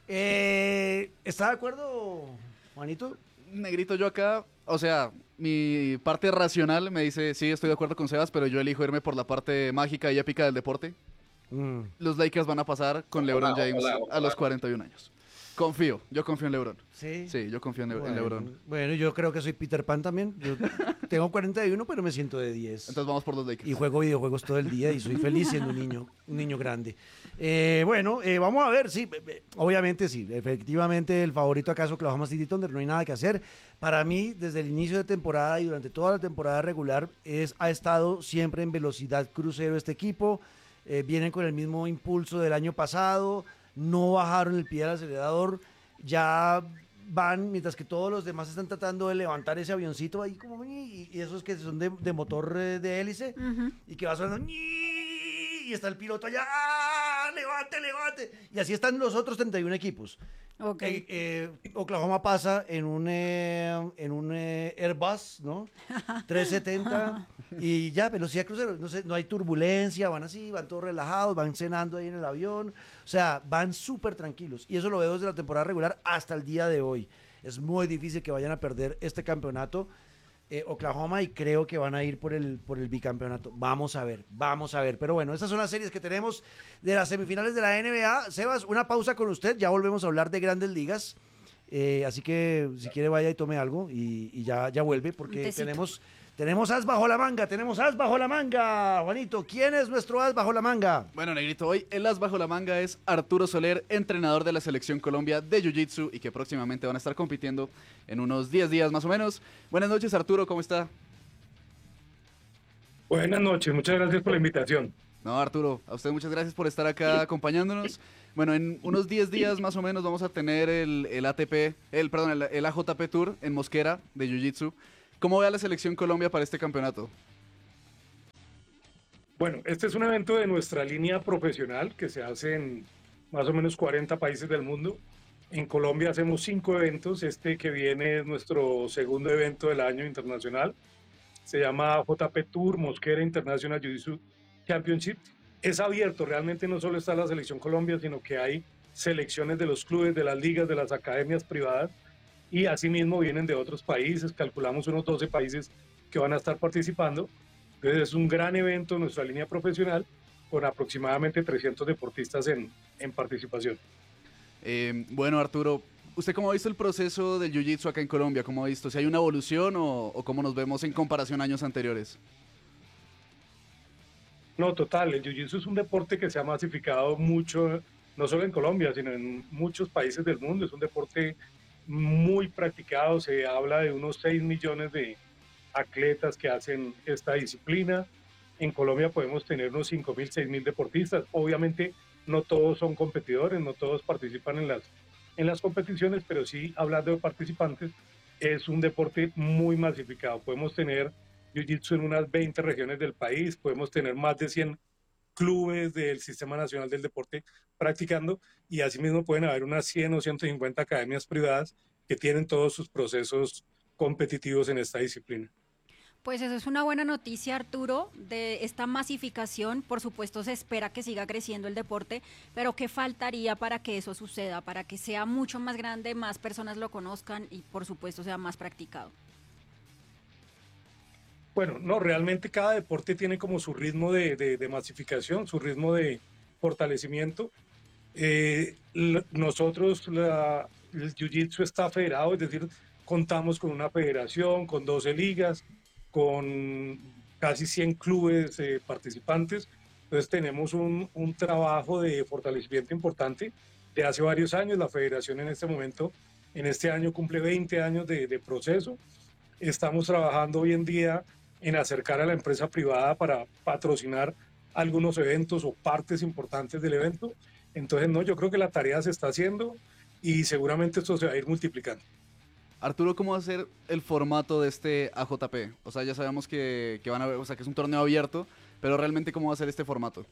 [SPEAKER 2] eh, ¿está de acuerdo, Juanito?
[SPEAKER 1] Negrito, yo acá, o sea, mi parte racional me dice, sí, estoy de acuerdo con Sebas, pero yo elijo irme por la parte mágica y épica del deporte.
[SPEAKER 2] Mm.
[SPEAKER 1] Los Lakers van a pasar con LeBron
[SPEAKER 5] Ojalá,
[SPEAKER 1] James
[SPEAKER 5] ojalá,
[SPEAKER 1] a
[SPEAKER 5] ojalá.
[SPEAKER 1] los cuarenta y un años. Confío, yo confío en LeBron.
[SPEAKER 2] Sí.
[SPEAKER 1] Sí, yo confío en, en
[SPEAKER 2] Bueno,
[SPEAKER 1] LeBron.
[SPEAKER 2] bueno, yo creo que soy Peter Pan también. Yo tengo cuarenta y uno, pero me siento de diez.
[SPEAKER 1] Entonces vamos por los Lakers.
[SPEAKER 2] Y juego videojuegos todo el día y soy feliz siendo un niño, un niño grande. Eh, bueno, eh, vamos a ver, sí, eh, eh, obviamente sí, efectivamente el favorito acá es Oklahoma City Thunder, no hay nada que hacer. Para mí, desde el inicio de temporada y durante toda la temporada regular, es, ha estado siempre en velocidad crucero este equipo. Eh, vienen con el mismo impulso del año pasado, no bajaron el pie del acelerador, ya van, mientras que todos los demás están tratando de levantar ese avioncito ahí como, y, y esos que son de, de motor eh, de hélice,
[SPEAKER 3] Ujú.
[SPEAKER 2] y que va sonando, y está el piloto allá, ¡ah! ¡Levante, levante! Y así están los otros treinta y uno equipos.
[SPEAKER 3] Ok.
[SPEAKER 2] Eh, eh, Oklahoma pasa en un, eh, en un eh, Airbus, ¿no? trescientos setenta y ya, velocidad crucero, no, sé, no hay turbulencia, van así, van todos relajados, van cenando ahí en el avión, o sea, van súper tranquilos. Y eso lo veo desde la temporada regular hasta el día de hoy. Es muy difícil que vayan a perder este campeonato. eh, Oklahoma y creo que van a ir por el, por el bicampeonato. Vamos a ver, vamos a ver. Pero bueno, estas son las series que tenemos de las semifinales de la N B A. Sebas, una pausa con usted, ya volvemos a hablar de grandes ligas. Eh, así que si quiere vaya y tome algo y, y ya, ya vuelve porque
[SPEAKER 3] tecito.
[SPEAKER 2] tenemos, tenemos as bajo la manga, tenemos as bajo la manga. Juanito, ¿quién es nuestro as bajo la manga?
[SPEAKER 1] Bueno, Negrito, hoy el as bajo la manga es Arturo Soler, entrenador de la Selección Colombia de Jiu-Jitsu y que próximamente van a estar compitiendo en unos diez días más o menos. Buenas noches, Arturo, ¿cómo está?
[SPEAKER 6] Buenas noches, muchas gracias por la invitación.
[SPEAKER 1] No, Arturo, a usted muchas gracias por estar acá acompañándonos. Bueno, en unos diez días más o menos vamos a tener el, el A T P, el, perdón, el, el A J P Tour en Mosquera de Jiu-Jitsu. ¿Cómo ve a la selección Colombia para este campeonato?
[SPEAKER 6] Bueno, este es un evento de nuestra línea profesional que se hace en más o menos cuarenta países del mundo. En Colombia hacemos cinco eventos. Este que viene es nuestro segundo evento del año internacional. Se llama J P Tour Mosquera International Jiu-Jitsu Championship. Es abierto, realmente no solo está la selección Colombia, sino que hay selecciones de los clubes, de las ligas, de las academias privadas, y asimismo vienen de otros países. Calculamos unos doce países que van a estar participando. Entonces es un gran evento en nuestra línea profesional con aproximadamente trescientos deportistas en, en participación.
[SPEAKER 1] Eh, bueno, Arturo, ¿usted cómo ha visto el proceso del Jiu-Jitsu acá en Colombia? ¿Cómo ha visto? ¿Si hay una evolución o, o cómo nos vemos en comparación a años anteriores?
[SPEAKER 6] No, total, el Jiu-Jitsu es un deporte que se ha masificado mucho, no solo en Colombia, sino en muchos países del mundo. Es un deporte muy practicado, se habla de unos seis millones de atletas que hacen esta disciplina. En Colombia podemos tener unos cinco mil, seis mil deportistas. Obviamente no todos son competidores, no todos participan en las, en las competiciones, pero sí, hablando de participantes, es un deporte muy masificado. Podemos tener Jiu-Jitsu en unas veinte regiones del país, podemos tener más de cien clubes del Sistema Nacional del Deporte practicando, y asimismo pueden haber unas cien o ciento cincuenta academias privadas que tienen todos sus procesos competitivos en esta disciplina.
[SPEAKER 3] Pues eso es una buena noticia, Arturo, de esta masificación. Por supuesto se espera que siga creciendo el deporte, pero ¿qué faltaría para que eso suceda, para que sea mucho más grande, más personas lo conozcan y por supuesto sea más practicado?
[SPEAKER 6] Bueno, no, realmente cada deporte tiene como su ritmo de, de, de masificación, su ritmo de fortalecimiento. Eh, la, nosotros, la, el Jiu-Jitsu está federado, es decir, contamos con una federación, con doce ligas, con casi cien clubes eh, participantes. Entonces tenemos un, un trabajo de fortalecimiento importante de hace varios años. La federación en este momento, en este año, cumple veinte años de, de proceso. Estamos trabajando hoy en día en acercar a la empresa privada para patrocinar algunos eventos o partes importantes del evento. Entonces, no, yo creo que la tarea se está haciendo y seguramente esto se va a ir multiplicando.
[SPEAKER 1] Arturo, ¿cómo va a ser el formato de este A J P? O sea, ya sabemos que, que van a ver, o sea, que es un torneo abierto, pero realmente ¿cómo va a ser este formato?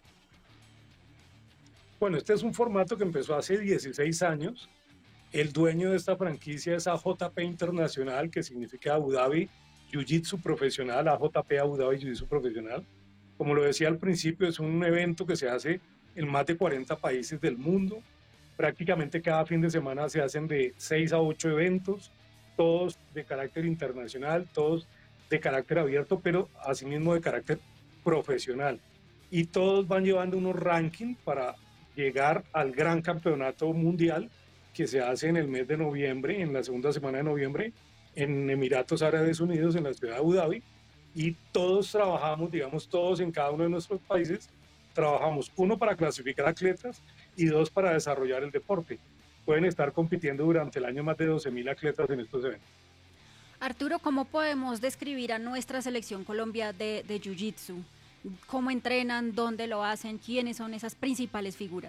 [SPEAKER 6] Bueno, este es un formato que empezó hace dieciséis años. El dueño de esta franquicia es A J P Internacional, que significa Abu Dhabi Jiu-Jitsu Profesional, A J P Abu Dhabi Jiu-Jitsu Profesional. Como lo decía al principio, es un evento que se hace en más de cuarenta países del mundo. Prácticamente cada fin de semana se hacen de seis a ocho eventos, todos de carácter internacional, todos de carácter abierto, pero asimismo de carácter profesional. Y todos van llevando unos rankings para llegar al gran campeonato mundial que se hace en el mes de noviembre, en la segunda semana de noviembre, en Emiratos Árabes Unidos, en la ciudad de Abu Dhabi, y todos trabajamos, digamos, todos en cada uno de nuestros países, trabajamos, uno, para clasificar atletas y dos, para desarrollar el deporte. Pueden estar compitiendo durante el año más de doce mil atletas en estos eventos.
[SPEAKER 3] Arturo, ¿cómo podemos describir a nuestra selección Colombia de, de Jiu-Jitsu? ¿Cómo entrenan? ¿Dónde lo hacen? ¿Quiénes son esas principales figuras?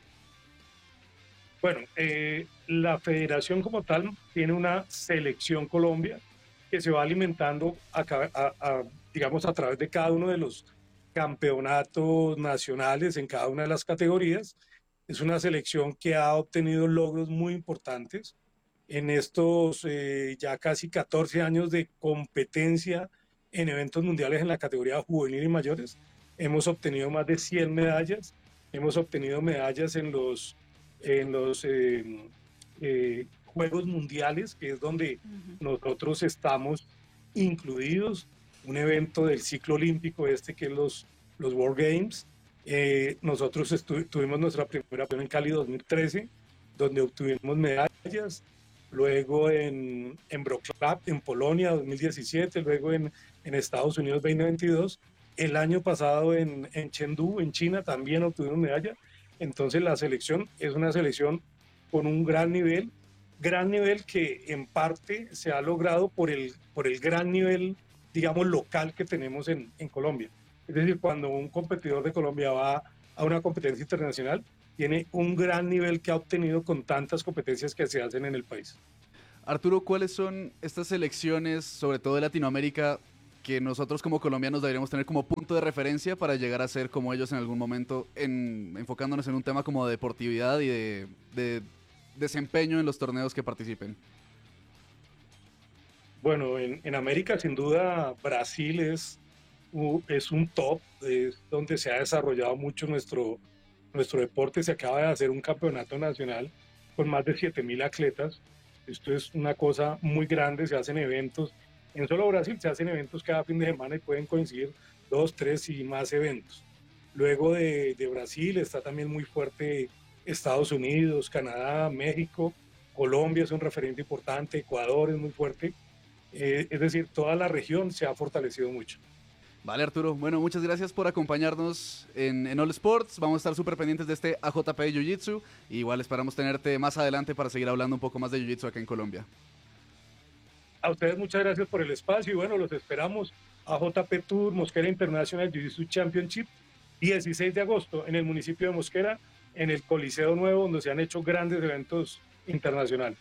[SPEAKER 6] Bueno, eh, la federación como tal tiene una selección Colombia que se va alimentando, a, a, a, digamos, a través de cada uno de los campeonatos nacionales en cada una de las categorías. Es una selección que ha obtenido logros muy importantes en estos eh, ya casi catorce años de competencia en eventos mundiales en la categoría juvenil y mayores. Hemos obtenido más de cien medallas, hemos obtenido medallas en los en los eh, eh, Juegos Mundiales, que es donde uh-huh. nosotros estamos incluidos, un evento del ciclo olímpico este que es los, los World Games. Eh, nosotros estu- tuvimos nuestra primera en Cali dos mil trece, donde obtuvimos medallas, luego en, en Wrocław, en Polonia dos mil diecisiete, luego en, en Estados Unidos veinte veintidós, el año pasado en, en Chengdu, en China, también obtuvimos medalla. Entonces la selección es una selección con un gran nivel, gran nivel que en parte se ha logrado por el, por el gran nivel, digamos, local que tenemos en, en Colombia. Es decir, cuando un competidor de Colombia va a una competencia internacional, tiene un gran nivel que ha obtenido con tantas competencias que se hacen en el país.
[SPEAKER 1] Arturo, ¿cuáles son estas selecciones, sobre todo de Latinoamérica, que nosotros como colombianos deberíamos tener como punto de referencia para llegar a ser como ellos en algún momento, en, enfocándonos en un tema como de deportividad y de, de desempeño en los torneos que participen?
[SPEAKER 6] Bueno, en, en América sin duda Brasil es, es un top, es donde se ha desarrollado mucho nuestro, nuestro deporte. Se acaba de hacer un campeonato nacional con más de siete mil atletas. Esto es una cosa muy grande, se hacen eventos. En solo Brasil se hacen eventos cada fin de semana y pueden coincidir dos, tres y más eventos. Luego de, de Brasil está también muy fuerte Estados Unidos, Canadá, México, Colombia es un referente importante, Ecuador es muy fuerte. Eh, es decir, toda la región se ha fortalecido mucho.
[SPEAKER 1] Vale, Arturo. Bueno, muchas gracias por acompañarnos en, en All Sports. Vamos a estar súper pendientes de este A J P de Jiu-Jitsu. Igual esperamos tenerte más adelante para seguir hablando un poco más de Jiu-Jitsu acá en Colombia.
[SPEAKER 6] A ustedes muchas gracias por el espacio y bueno, los esperamos a J P Tour Mosquera International Jiu-Jitsu Championship, dieciséis de agosto en el municipio de Mosquera, en el Coliseo Nuevo, donde se han hecho grandes eventos internacionales.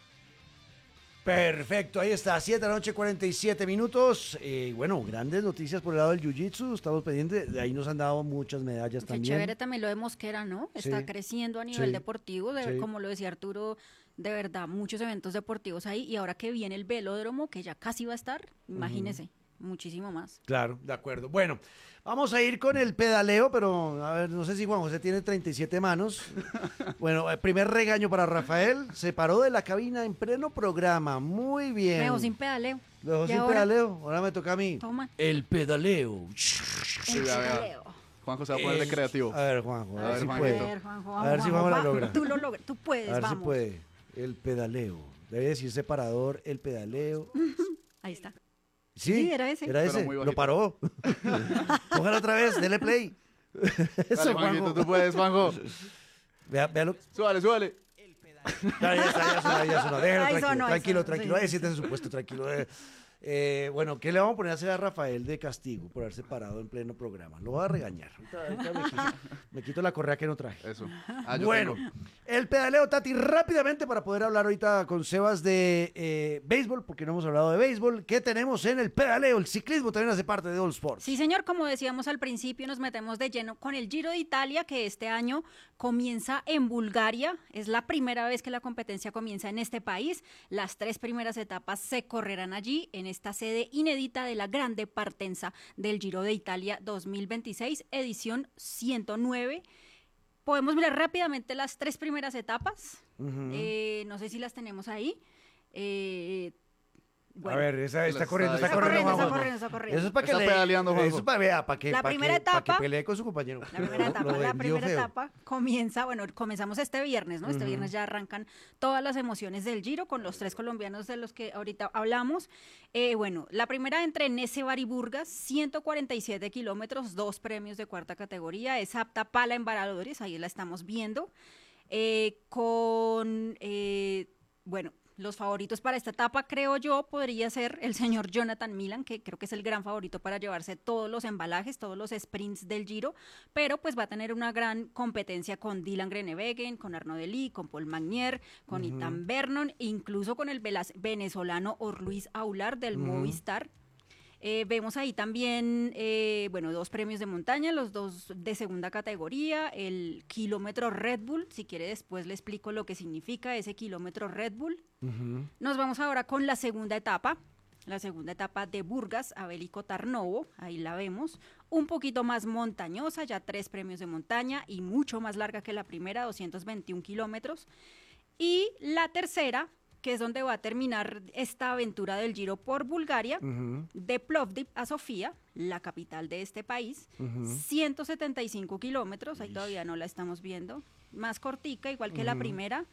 [SPEAKER 2] Perfecto, ahí está, siete de la noche, cuarenta y siete minutos. Eh, bueno, grandes noticias por el lado del Jiu-Jitsu, estamos pendientes, de ahí nos han dado muchas medallas
[SPEAKER 3] Qué
[SPEAKER 2] también.
[SPEAKER 3] chévere también lo de Mosquera, ¿no? Está
[SPEAKER 2] Sí.
[SPEAKER 3] creciendo a nivel
[SPEAKER 2] Sí.
[SPEAKER 3] deportivo, de,
[SPEAKER 2] Sí.
[SPEAKER 3] como lo decía Arturo, de verdad, muchos eventos deportivos ahí, y ahora que viene el velódromo, que ya casi va a estar, imagínese, muchísimo más.
[SPEAKER 2] Claro, de acuerdo. Bueno, vamos a ir con el pedaleo, pero a ver, no sé si Juan José tiene treinta y siete manos. Bueno, el primer regaño para Rafael, se paró de la cabina en pleno programa, muy bien.
[SPEAKER 3] Me dejó sin pedaleo.
[SPEAKER 2] Lo dejó
[SPEAKER 3] ¿Y
[SPEAKER 2] sin
[SPEAKER 3] ahora?
[SPEAKER 2] pedaleo, ahora me toca a mí.
[SPEAKER 3] Toma.
[SPEAKER 2] El pedaleo.
[SPEAKER 1] Sí,
[SPEAKER 3] El
[SPEAKER 1] vea, vea.
[SPEAKER 3] pedaleo.
[SPEAKER 1] Juanjo se va a poner de
[SPEAKER 2] El-
[SPEAKER 1] creativo.
[SPEAKER 2] A ver, Juanjo, a,
[SPEAKER 1] A
[SPEAKER 2] ver
[SPEAKER 1] ver,
[SPEAKER 2] si
[SPEAKER 1] Juanito.
[SPEAKER 2] puede.
[SPEAKER 3] A ver, Juanjo,
[SPEAKER 2] A ver si Juanjo la
[SPEAKER 3] va,
[SPEAKER 2] logra.
[SPEAKER 3] Tú lo logras, tú puedes,
[SPEAKER 2] A ver
[SPEAKER 3] vamos.
[SPEAKER 2] si puede. El pedaleo. Debe decir separador, el pedaleo.
[SPEAKER 3] Ahí está.
[SPEAKER 2] Sí,
[SPEAKER 3] Sí, era ese.
[SPEAKER 2] Era
[SPEAKER 1] Pero
[SPEAKER 2] ese.
[SPEAKER 1] muy
[SPEAKER 2] Lo
[SPEAKER 1] bajito.
[SPEAKER 2] paró. Póngalo otra vez, dele play. Eso,
[SPEAKER 1] Dale, Juanquito,
[SPEAKER 2] Juanjo.
[SPEAKER 1] tú puedes, Juanjo.
[SPEAKER 2] Vea, véalo.
[SPEAKER 1] Súbale, súbale.
[SPEAKER 2] Ya, ya está, ya sonó, ya sonó. Déjelo
[SPEAKER 3] Ahí
[SPEAKER 2] tranquilo,
[SPEAKER 3] sonó, ahí
[SPEAKER 2] tranquilo,
[SPEAKER 3] sonó,
[SPEAKER 2] tranquilo.
[SPEAKER 3] sí.
[SPEAKER 2] Ahí siéntese en su puesto, tranquilo. Eh, eh, bueno, ¿qué le vamos a poner a hacer a Rafael de castigo por haberse parado en pleno programa? Lo voy a regañar. Ahorita- ahorita me, quito, me quito la correa que no traje.
[SPEAKER 1] Eso. Ah, yo
[SPEAKER 2] Bueno,
[SPEAKER 1] tengo.
[SPEAKER 2] el pedaleo, Tati, rápidamente para poder hablar ahorita con Sebas de eh, béisbol, porque no hemos hablado de béisbol. ¿Qué tenemos en el pedaleo? El ciclismo también hace parte de All Sports.
[SPEAKER 3] Sí, señor, como decíamos al principio, nos metemos de lleno con el Giro de Italia, que este año comienza en Bulgaria. Es la primera vez que la competencia comienza en este país. Las tres primeras etapas se correrán allí, en esta sede inédita de la Grande Partenza del Giro de Italia dos mil veintiséis, edición ciento nueve. Podemos mirar rápidamente las tres primeras etapas.
[SPEAKER 2] Ujú.
[SPEAKER 3] Eh, no sé si las tenemos ahí. Eh,
[SPEAKER 2] A ver, esa está
[SPEAKER 1] Está-
[SPEAKER 2] corriendo, está,
[SPEAKER 1] está
[SPEAKER 2] corriendo,
[SPEAKER 3] corriendo, está
[SPEAKER 2] Juanjo.
[SPEAKER 3] corriendo, está corriendo.
[SPEAKER 2] Eso es para que
[SPEAKER 1] Está
[SPEAKER 2] le-
[SPEAKER 1] pedaleando,
[SPEAKER 2] Eso
[SPEAKER 1] Juanjo.
[SPEAKER 2] es para, vea, para que,
[SPEAKER 3] La
[SPEAKER 2] para
[SPEAKER 3] primera
[SPEAKER 2] que, para que
[SPEAKER 3] etapa-
[SPEAKER 2] pelee con su compañero.
[SPEAKER 3] La primera
[SPEAKER 2] Lo-
[SPEAKER 3] etapa,
[SPEAKER 2] lo
[SPEAKER 3] la
[SPEAKER 2] vendió
[SPEAKER 3] primera
[SPEAKER 2] feo.
[SPEAKER 3] etapa comienza, bueno, comenzamos este viernes, ¿no? Este
[SPEAKER 2] Ujú.
[SPEAKER 3] viernes ya arrancan todas las emociones del Giro con los tres colombianos de los que ahorita hablamos. Eh, bueno, la primera entre Nesevar y Burgas, ciento cuarenta y siete kilómetros, dos premios de cuarta categoría, es apta para embaradores, ahí la estamos viendo, eh, con, eh, bueno, los favoritos para esta etapa, creo yo, podría ser el señor Jonathan Milan, que creo que es el gran favorito para llevarse todos los embalajes, todos los sprints del Giro, pero pues va a tener una gran competencia con Dylan Groenewegen, con Arnaud Delis, con Paul Magnier, con Ethan Vernon, incluso con el velas- venezolano Orluis Aular del Movistar. Eh, vemos ahí también, eh, bueno, dos premios de montaña, los dos de segunda categoría, el kilómetro Red Bull, si quiere después le explico lo que significa ese kilómetro Red Bull.
[SPEAKER 2] Ujú.
[SPEAKER 3] Nos vamos ahora con la segunda etapa, la segunda etapa de Burgas a Bélico Tarnovo, ahí la vemos, un poquito más montañosa, ya tres premios de montaña y mucho más larga que la primera, doscientos veintiún kilómetros. Y la tercera, que es donde va a terminar esta aventura del Giro por Bulgaria,
[SPEAKER 2] Ujú.
[SPEAKER 3] de Plovdiv a Sofía, la capital de este país, ciento setenta y cinco kilómetros, ahí todavía no la estamos viendo, más cortica, igual que la primera,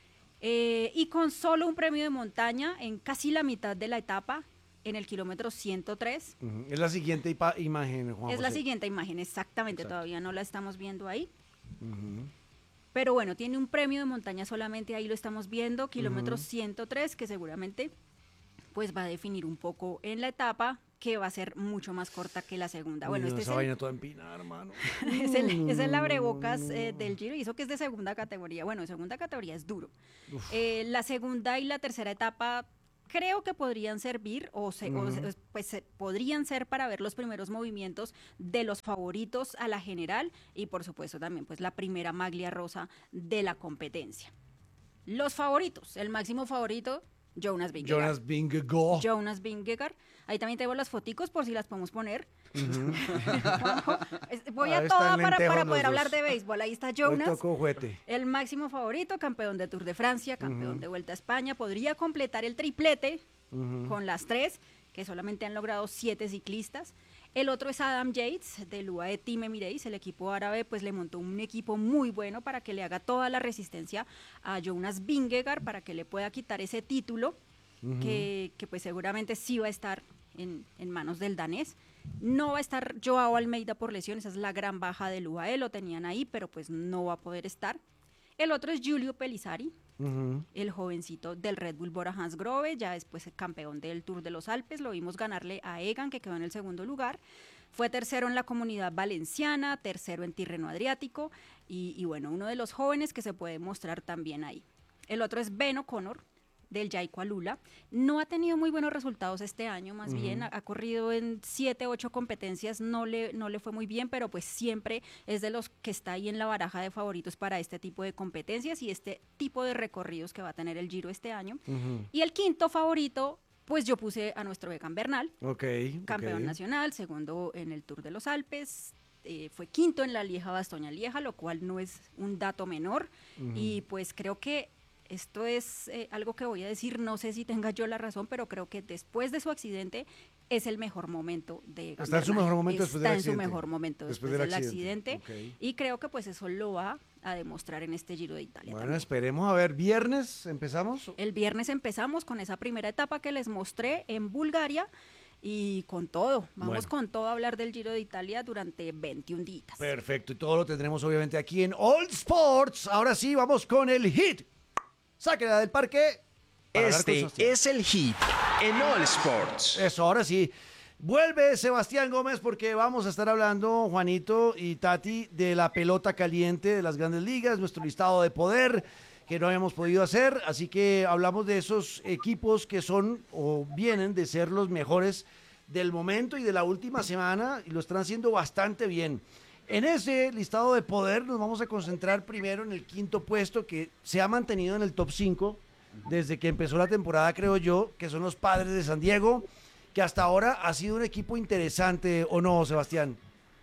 [SPEAKER 3] eh, y con solo un premio de montaña en casi la mitad de la etapa, en el kilómetro ciento tres.
[SPEAKER 2] Ujú. Es la siguiente ipa- imagen, Juan
[SPEAKER 3] Es la
[SPEAKER 2] José.
[SPEAKER 3] siguiente imagen, exactamente,
[SPEAKER 2] Exacto.
[SPEAKER 3] todavía no la estamos viendo ahí.
[SPEAKER 2] Ujú.
[SPEAKER 3] Pero bueno, tiene un premio de montaña solamente, ahí lo estamos viendo, kilómetro ciento tres, que seguramente pues va a definir un poco en la etapa que va a ser mucho más corta que la segunda. Bueno,
[SPEAKER 2] Uy,
[SPEAKER 3] este
[SPEAKER 2] esa
[SPEAKER 3] es,
[SPEAKER 2] vaina
[SPEAKER 3] el,
[SPEAKER 2] toda empinada, hermano.
[SPEAKER 3] es, el, es el abrebocas eh, del Giro, y eso que es de segunda categoría. Bueno, segunda categoría es duro. Eh, la segunda y la tercera etapa creo que podrían servir o, se, uh-huh. o se, pues se, podrían ser para ver los primeros movimientos de los favoritos a la general y por supuesto también pues la primera maglia rosa de la competencia. Los favoritos, el máximo favorito, Jonas Vingegaard.
[SPEAKER 2] Jonas Vingegaard.
[SPEAKER 3] Jonas Vingegaard. Ahí también tengo las foticos por si las podemos poner. Uh-huh. Voy a toda para, para poder hablar de béisbol. Ahí está Jonas, el máximo favorito, campeón de Tour de Francia, campeón uh-huh. de Vuelta a España. Podría completar el triplete uh-huh. con las tres, que solamente han logrado siete ciclistas. El otro es Adam Yates, del U A E Team Emirates. El equipo árabe pues le montó un equipo muy bueno para que le haga toda la resistencia a Jonas Vingegaard, para que le pueda quitar ese título, uh-huh. que, que pues seguramente sí va a estar en, en manos del danés. No va a estar Joao Almeida por lesión, esa es la gran baja del U A E, lo tenían ahí, pero pues no va a poder estar. El otro es Giulio Pellizzari, uh-huh. el jovencito del Red Bull Bora Hansgrohe, ya después campeón del Tour de los Alpes. Lo vimos ganarle a Egan, que quedó en el segundo lugar. Fue tercero en la Comunidad Valenciana, tercero en Tirreno Adriático y, y bueno, uno de los jóvenes que se puede mostrar también ahí. El otro es Ben O'Connor, del Jayco Alula. No ha tenido muy buenos resultados este año, más uh-huh. bien ha, ha corrido en siete, ocho competencias, no le, no le fue muy bien, pero pues siempre es de los que está ahí en la baraja de favoritos para este tipo de competencias y este tipo de recorridos que va a tener el Giro este año. Uh-huh. Y el quinto favorito, pues yo puse a nuestro Egan Bernal,
[SPEAKER 2] okay,
[SPEAKER 3] campeón
[SPEAKER 2] okay.
[SPEAKER 3] nacional, segundo en el Tour de los Alpes, eh, fue quinto en la Lieja-Bastoña-Lieja, lo cual no es un dato menor, uh-huh. y pues creo que esto es eh, algo que voy a decir, no sé si tenga yo la razón, pero creo que después de su accidente es el mejor momento de Egan
[SPEAKER 2] Está en su mejor momento después del accidente.
[SPEAKER 3] Está en su mejor momento después, después del, del accidente. accidente okay. Y creo que pues eso lo va a demostrar en este Giro de Italia.
[SPEAKER 2] Bueno,
[SPEAKER 3] también.
[SPEAKER 2] Esperemos a ver, viernes empezamos.
[SPEAKER 3] El viernes empezamos con esa primera etapa que les mostré en Bulgaria. Y con todo, vamos bueno. con todo a hablar del Giro de Italia durante veintiún días.
[SPEAKER 2] Perfecto, y todo lo tendremos obviamente aquí en All Sports. Ahora sí, vamos con el hit. Sáquela del parque.
[SPEAKER 4] Este es el hit en All Sports.
[SPEAKER 2] Eso, ahora sí. Vuelve Sebastián Gómez porque vamos a estar hablando, Juanito y Tati, de la pelota caliente de las grandes ligas, nuestro listado de poder que no habíamos podido hacer. Así que hablamos de esos equipos que son o vienen de ser los mejores del momento y de la última semana y lo están haciendo bastante bien. En ese listado de poder nos vamos a concentrar primero en el quinto puesto que se ha mantenido en el top cinco desde que empezó la temporada, creo yo, que son los Padres de San Diego, que hasta ahora ha sido un equipo interesante, ¿o no, Sebastián?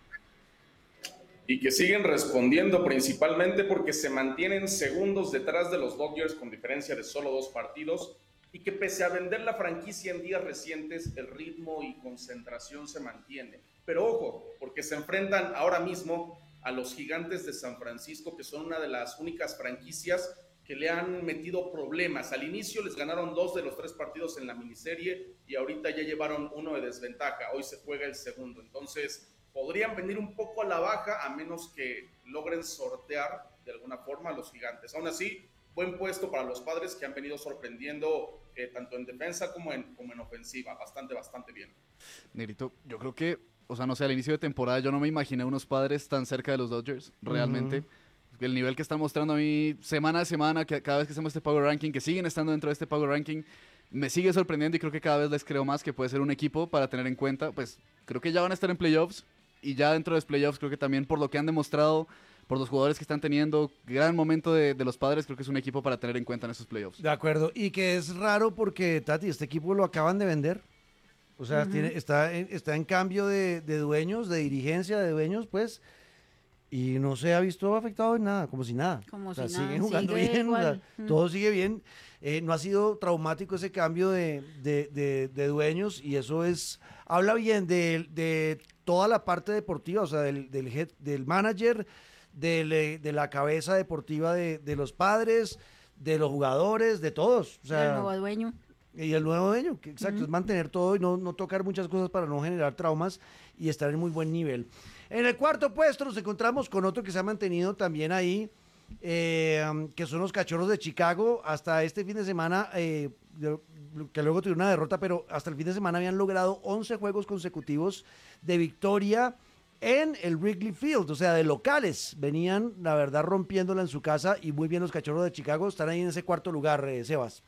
[SPEAKER 5] Y que siguen respondiendo principalmente porque se mantienen segundos detrás de los Dodgers con diferencia de solo dos partidos y que pese a vender la franquicia en días recientes, el ritmo y concentración se mantiene. Pero ojo, porque se enfrentan ahora mismo a los Gigantes de San Francisco, que son una de las únicas franquicias que le han metido problemas. Al inicio les ganaron dos de los tres partidos en la miniserie y ahorita ya llevaron uno de desventaja. Hoy se juega el segundo. Entonces, podrían venir un poco a la baja a menos que logren sortear de alguna forma a los Gigantes. Aún así, buen puesto para los Padres que han venido sorprendiendo eh, tanto en defensa como en, como en ofensiva. Bastante, bastante bien.
[SPEAKER 1] Negrito, yo creo que o sea, no sé, al inicio de temporada yo no me imaginé unos Padres tan cerca de los Dodgers, realmente. Uh-huh. El nivel que están mostrando a mí semana a semana, que cada vez que hacemos este Power Ranking, que siguen estando dentro de este Power Ranking, me sigue sorprendiendo y creo que cada vez les creo más que puede ser un equipo para tener en cuenta. Pues creo que ya van a estar en playoffs y ya dentro de los playoffs creo que también por lo que han demostrado, por los jugadores que están teniendo, gran momento de, de los Padres, creo que es un equipo para tener en cuenta en esos playoffs.
[SPEAKER 2] De acuerdo, y que es raro porque, Tati, este equipo lo acaban de vender. O sea, uh-huh. tiene, está, en, está en cambio de, de dueños, de dirigencia de dueños, pues, y no se ha visto afectado en nada, como si nada.
[SPEAKER 3] Como
[SPEAKER 2] o sea,
[SPEAKER 3] si
[SPEAKER 2] siguen
[SPEAKER 3] nada,
[SPEAKER 2] jugando
[SPEAKER 3] sigue
[SPEAKER 2] bien, o sea,
[SPEAKER 3] uh-huh.
[SPEAKER 2] todo sigue bien. Eh, no ha sido traumático ese cambio de, de, de, de dueños y eso es, habla bien de, de toda la parte deportiva, o sea, del, del, head, del manager, de, de la cabeza deportiva de, de los Padres, de los jugadores, de todos. O sea,
[SPEAKER 3] el nuevo dueño.
[SPEAKER 2] Y el nuevo dueño, que exacto,
[SPEAKER 3] uh-huh.
[SPEAKER 2] es mantener todo y no, no tocar muchas cosas para no generar traumas y estar en muy buen nivel. En el cuarto puesto nos encontramos con otro que se ha mantenido también ahí, eh, que son los Cachorros de Chicago. Hasta este fin de semana eh, que luego tuvieron una derrota, pero hasta el fin de semana habían logrado once juegos consecutivos de victoria en el Wrigley Field, o sea, de locales. Venían, la verdad, rompiéndola en su casa y muy bien los Cachorros de Chicago. Están ahí en ese cuarto lugar, eh, Sebas.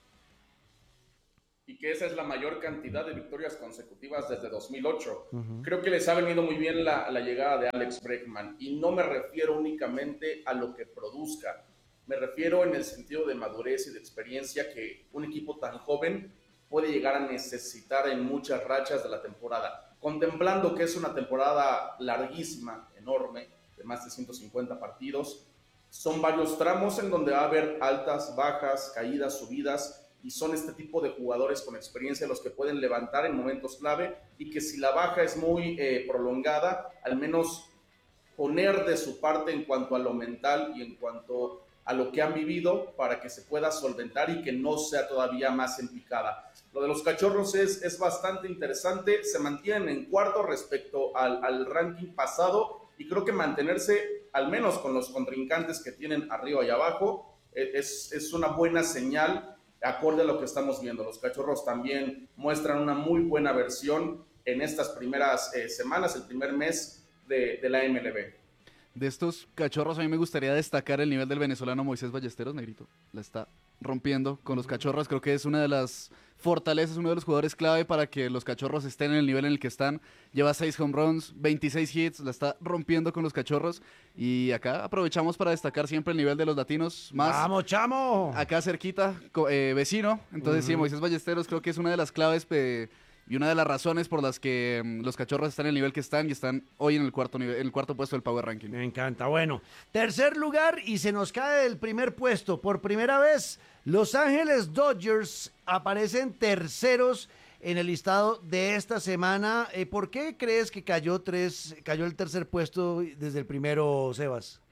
[SPEAKER 5] Y que esa es la mayor cantidad de victorias consecutivas desde dos mil ocho. Uh-huh. Creo que les ha venido muy bien la, la llegada de Alex Bregman, y no me refiero únicamente a lo que produzca, me refiero en el sentido de madurez y de experiencia que un equipo tan joven puede llegar a necesitar en muchas rachas de la temporada. Contemplando que es una temporada larguísima, enorme, de más de ciento cincuenta partidos, son varios tramos en donde va a haber altas, bajas, caídas, subidas, y son este tipo de jugadores con experiencia los que pueden levantar en momentos clave, y que si la baja es muy eh, prolongada, al menos poner de su parte en cuanto a lo mental y en cuanto a lo que han vivido para que se pueda solventar y que no sea todavía más en picada. Lo de los Cachorros es, es bastante interesante, se mantienen en cuarto respecto al, al ranking pasado, y creo que mantenerse al menos con los contrincantes que tienen arriba y abajo es, es una buena señal acorde a lo que estamos viendo. Los Cachorros también muestran una muy buena versión en estas primeras eh, semanas, el primer mes de, de la M L B.
[SPEAKER 1] De estos Cachorros a mí me gustaría destacar el nivel del venezolano Moisés Ballesteros, negrito. La está rompiendo con los Cachorros. Creo que es una de las fortalezas, uno de los jugadores clave para que los Cachorros estén en el nivel en el que están. Lleva seis home runs, veintiséis hits, la está rompiendo con los Cachorros. Y acá aprovechamos para destacar siempre el nivel de los latinos. Más
[SPEAKER 2] ¡Vamos, chamo!
[SPEAKER 1] Acá cerquita, eh, vecino. Entonces uh-huh. sí, Moisés Ballesteros creo que es una de las claves eh, y una de las razones por las que um, los Cachorros están en el nivel que están y están hoy en el cuarto nivel, en el cuarto puesto del Power Ranking.
[SPEAKER 2] Me encanta. Bueno, tercer lugar y se nos cae el primer puesto. Por primera vez, Los Ángeles Dodgers aparecen terceros en el listado de esta semana. Eh, ¿Por qué crees que cayó tres, cayó el tercer puesto desde el primero, Sebas?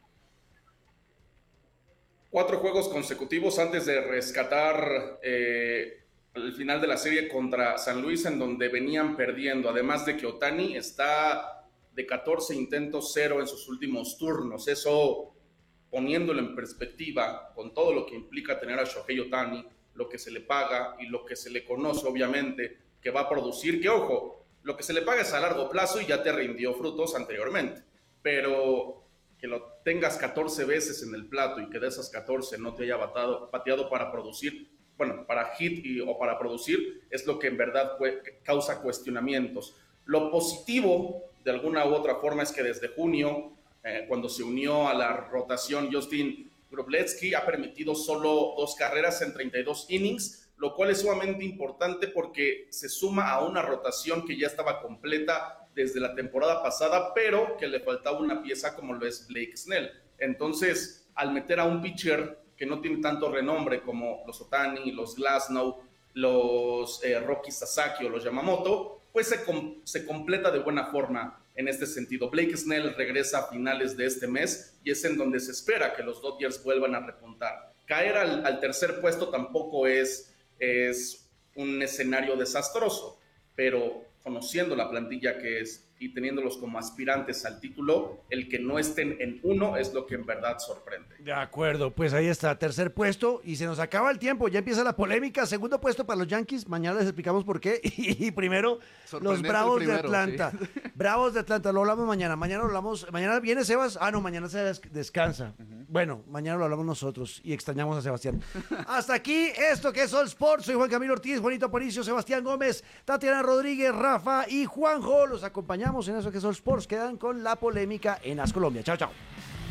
[SPEAKER 5] Cuatro juegos consecutivos antes de rescatar eh, el final de la serie contra San Luis, en donde venían perdiendo. Además de que Ohtani está de catorce intentos, cero en sus últimos turnos. Eso, poniéndolo en perspectiva, con todo lo que implica tener a Shohei Ohtani, lo que se le paga y lo que se le conoce, obviamente, que va a producir, que ojo, lo que se le paga es a largo plazo y ya te rindió frutos anteriormente, pero que lo tengas catorce veces en el plato y que de esas catorce no te haya batado, pateado para producir, bueno, para hit y, o para producir, es lo que en verdad causa cuestionamientos. Lo positivo, de alguna u otra forma, es que desde junio, eh, cuando se unió a la rotación Justin Wroblewski, ha permitido solo dos carreras en treinta y dos innings, lo cual es sumamente importante porque se suma a una rotación que ya estaba completa desde la temporada pasada, pero que le faltaba una pieza como lo es Blake Snell. Entonces, al meter a un pitcher que no tiene tanto renombre como los Ohtani, los Glasnow, los eh, Roki Sasaki o los Yamamoto, pues se, com- se completa de buena forma en este sentido. Blake Snell regresa a finales de este mes y es en donde se espera que los Dodgers vuelvan a repuntar. Caer al, al tercer puesto tampoco es, es un escenario desastroso, pero conociendo la plantilla que es y teniéndolos como aspirantes al título, el que no estén en uno es lo que en verdad sorprende.
[SPEAKER 2] De acuerdo, pues ahí está, tercer puesto y se nos acaba el tiempo, ya empieza la polémica. Segundo puesto para los Yankees, mañana les explicamos por qué. Y primero, los Bravos primero, de Atlanta. Sí. Bravos de Atlanta, lo hablamos mañana. Mañana lo hablamos, mañana viene Sebas. Ah, no, mañana se des- descansa. Uh-huh. Bueno, mañana lo hablamos nosotros y extrañamos a Sebastián. Hasta aquí esto que es All Sports. Soy Juan Camilo Ortiz, Juanito Aparicio, Sebastián Gómez, Tatiana Rodríguez, Rafa y Juanjo. Los acompañamos en eso que es All Sports. Quedan con la polémica en As Colombia. Chao, chao.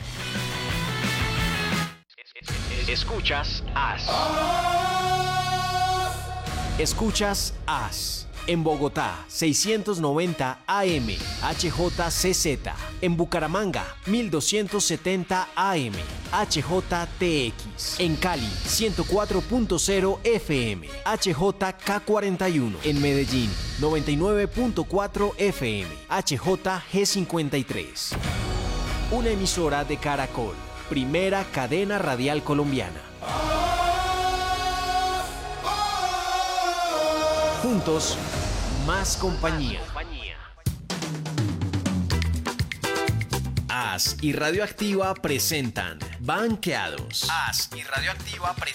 [SPEAKER 4] Escuchas As. Escuchas As. En Bogotá, seiscientos noventa A M, H J C Z. En Bucaramanga, mil doscientos setenta A M, H J T X. En Cali, ciento cuatro punto cero F M, H J K cuarenta y uno. En Medellín, noventa y nueve punto cuatro F M, H J G cincuenta y tres. Una emisora de Caracol, primera cadena radial colombiana. Juntos, más compañía. As y Radioactiva presentan Banqueados. As y Radioactiva presentan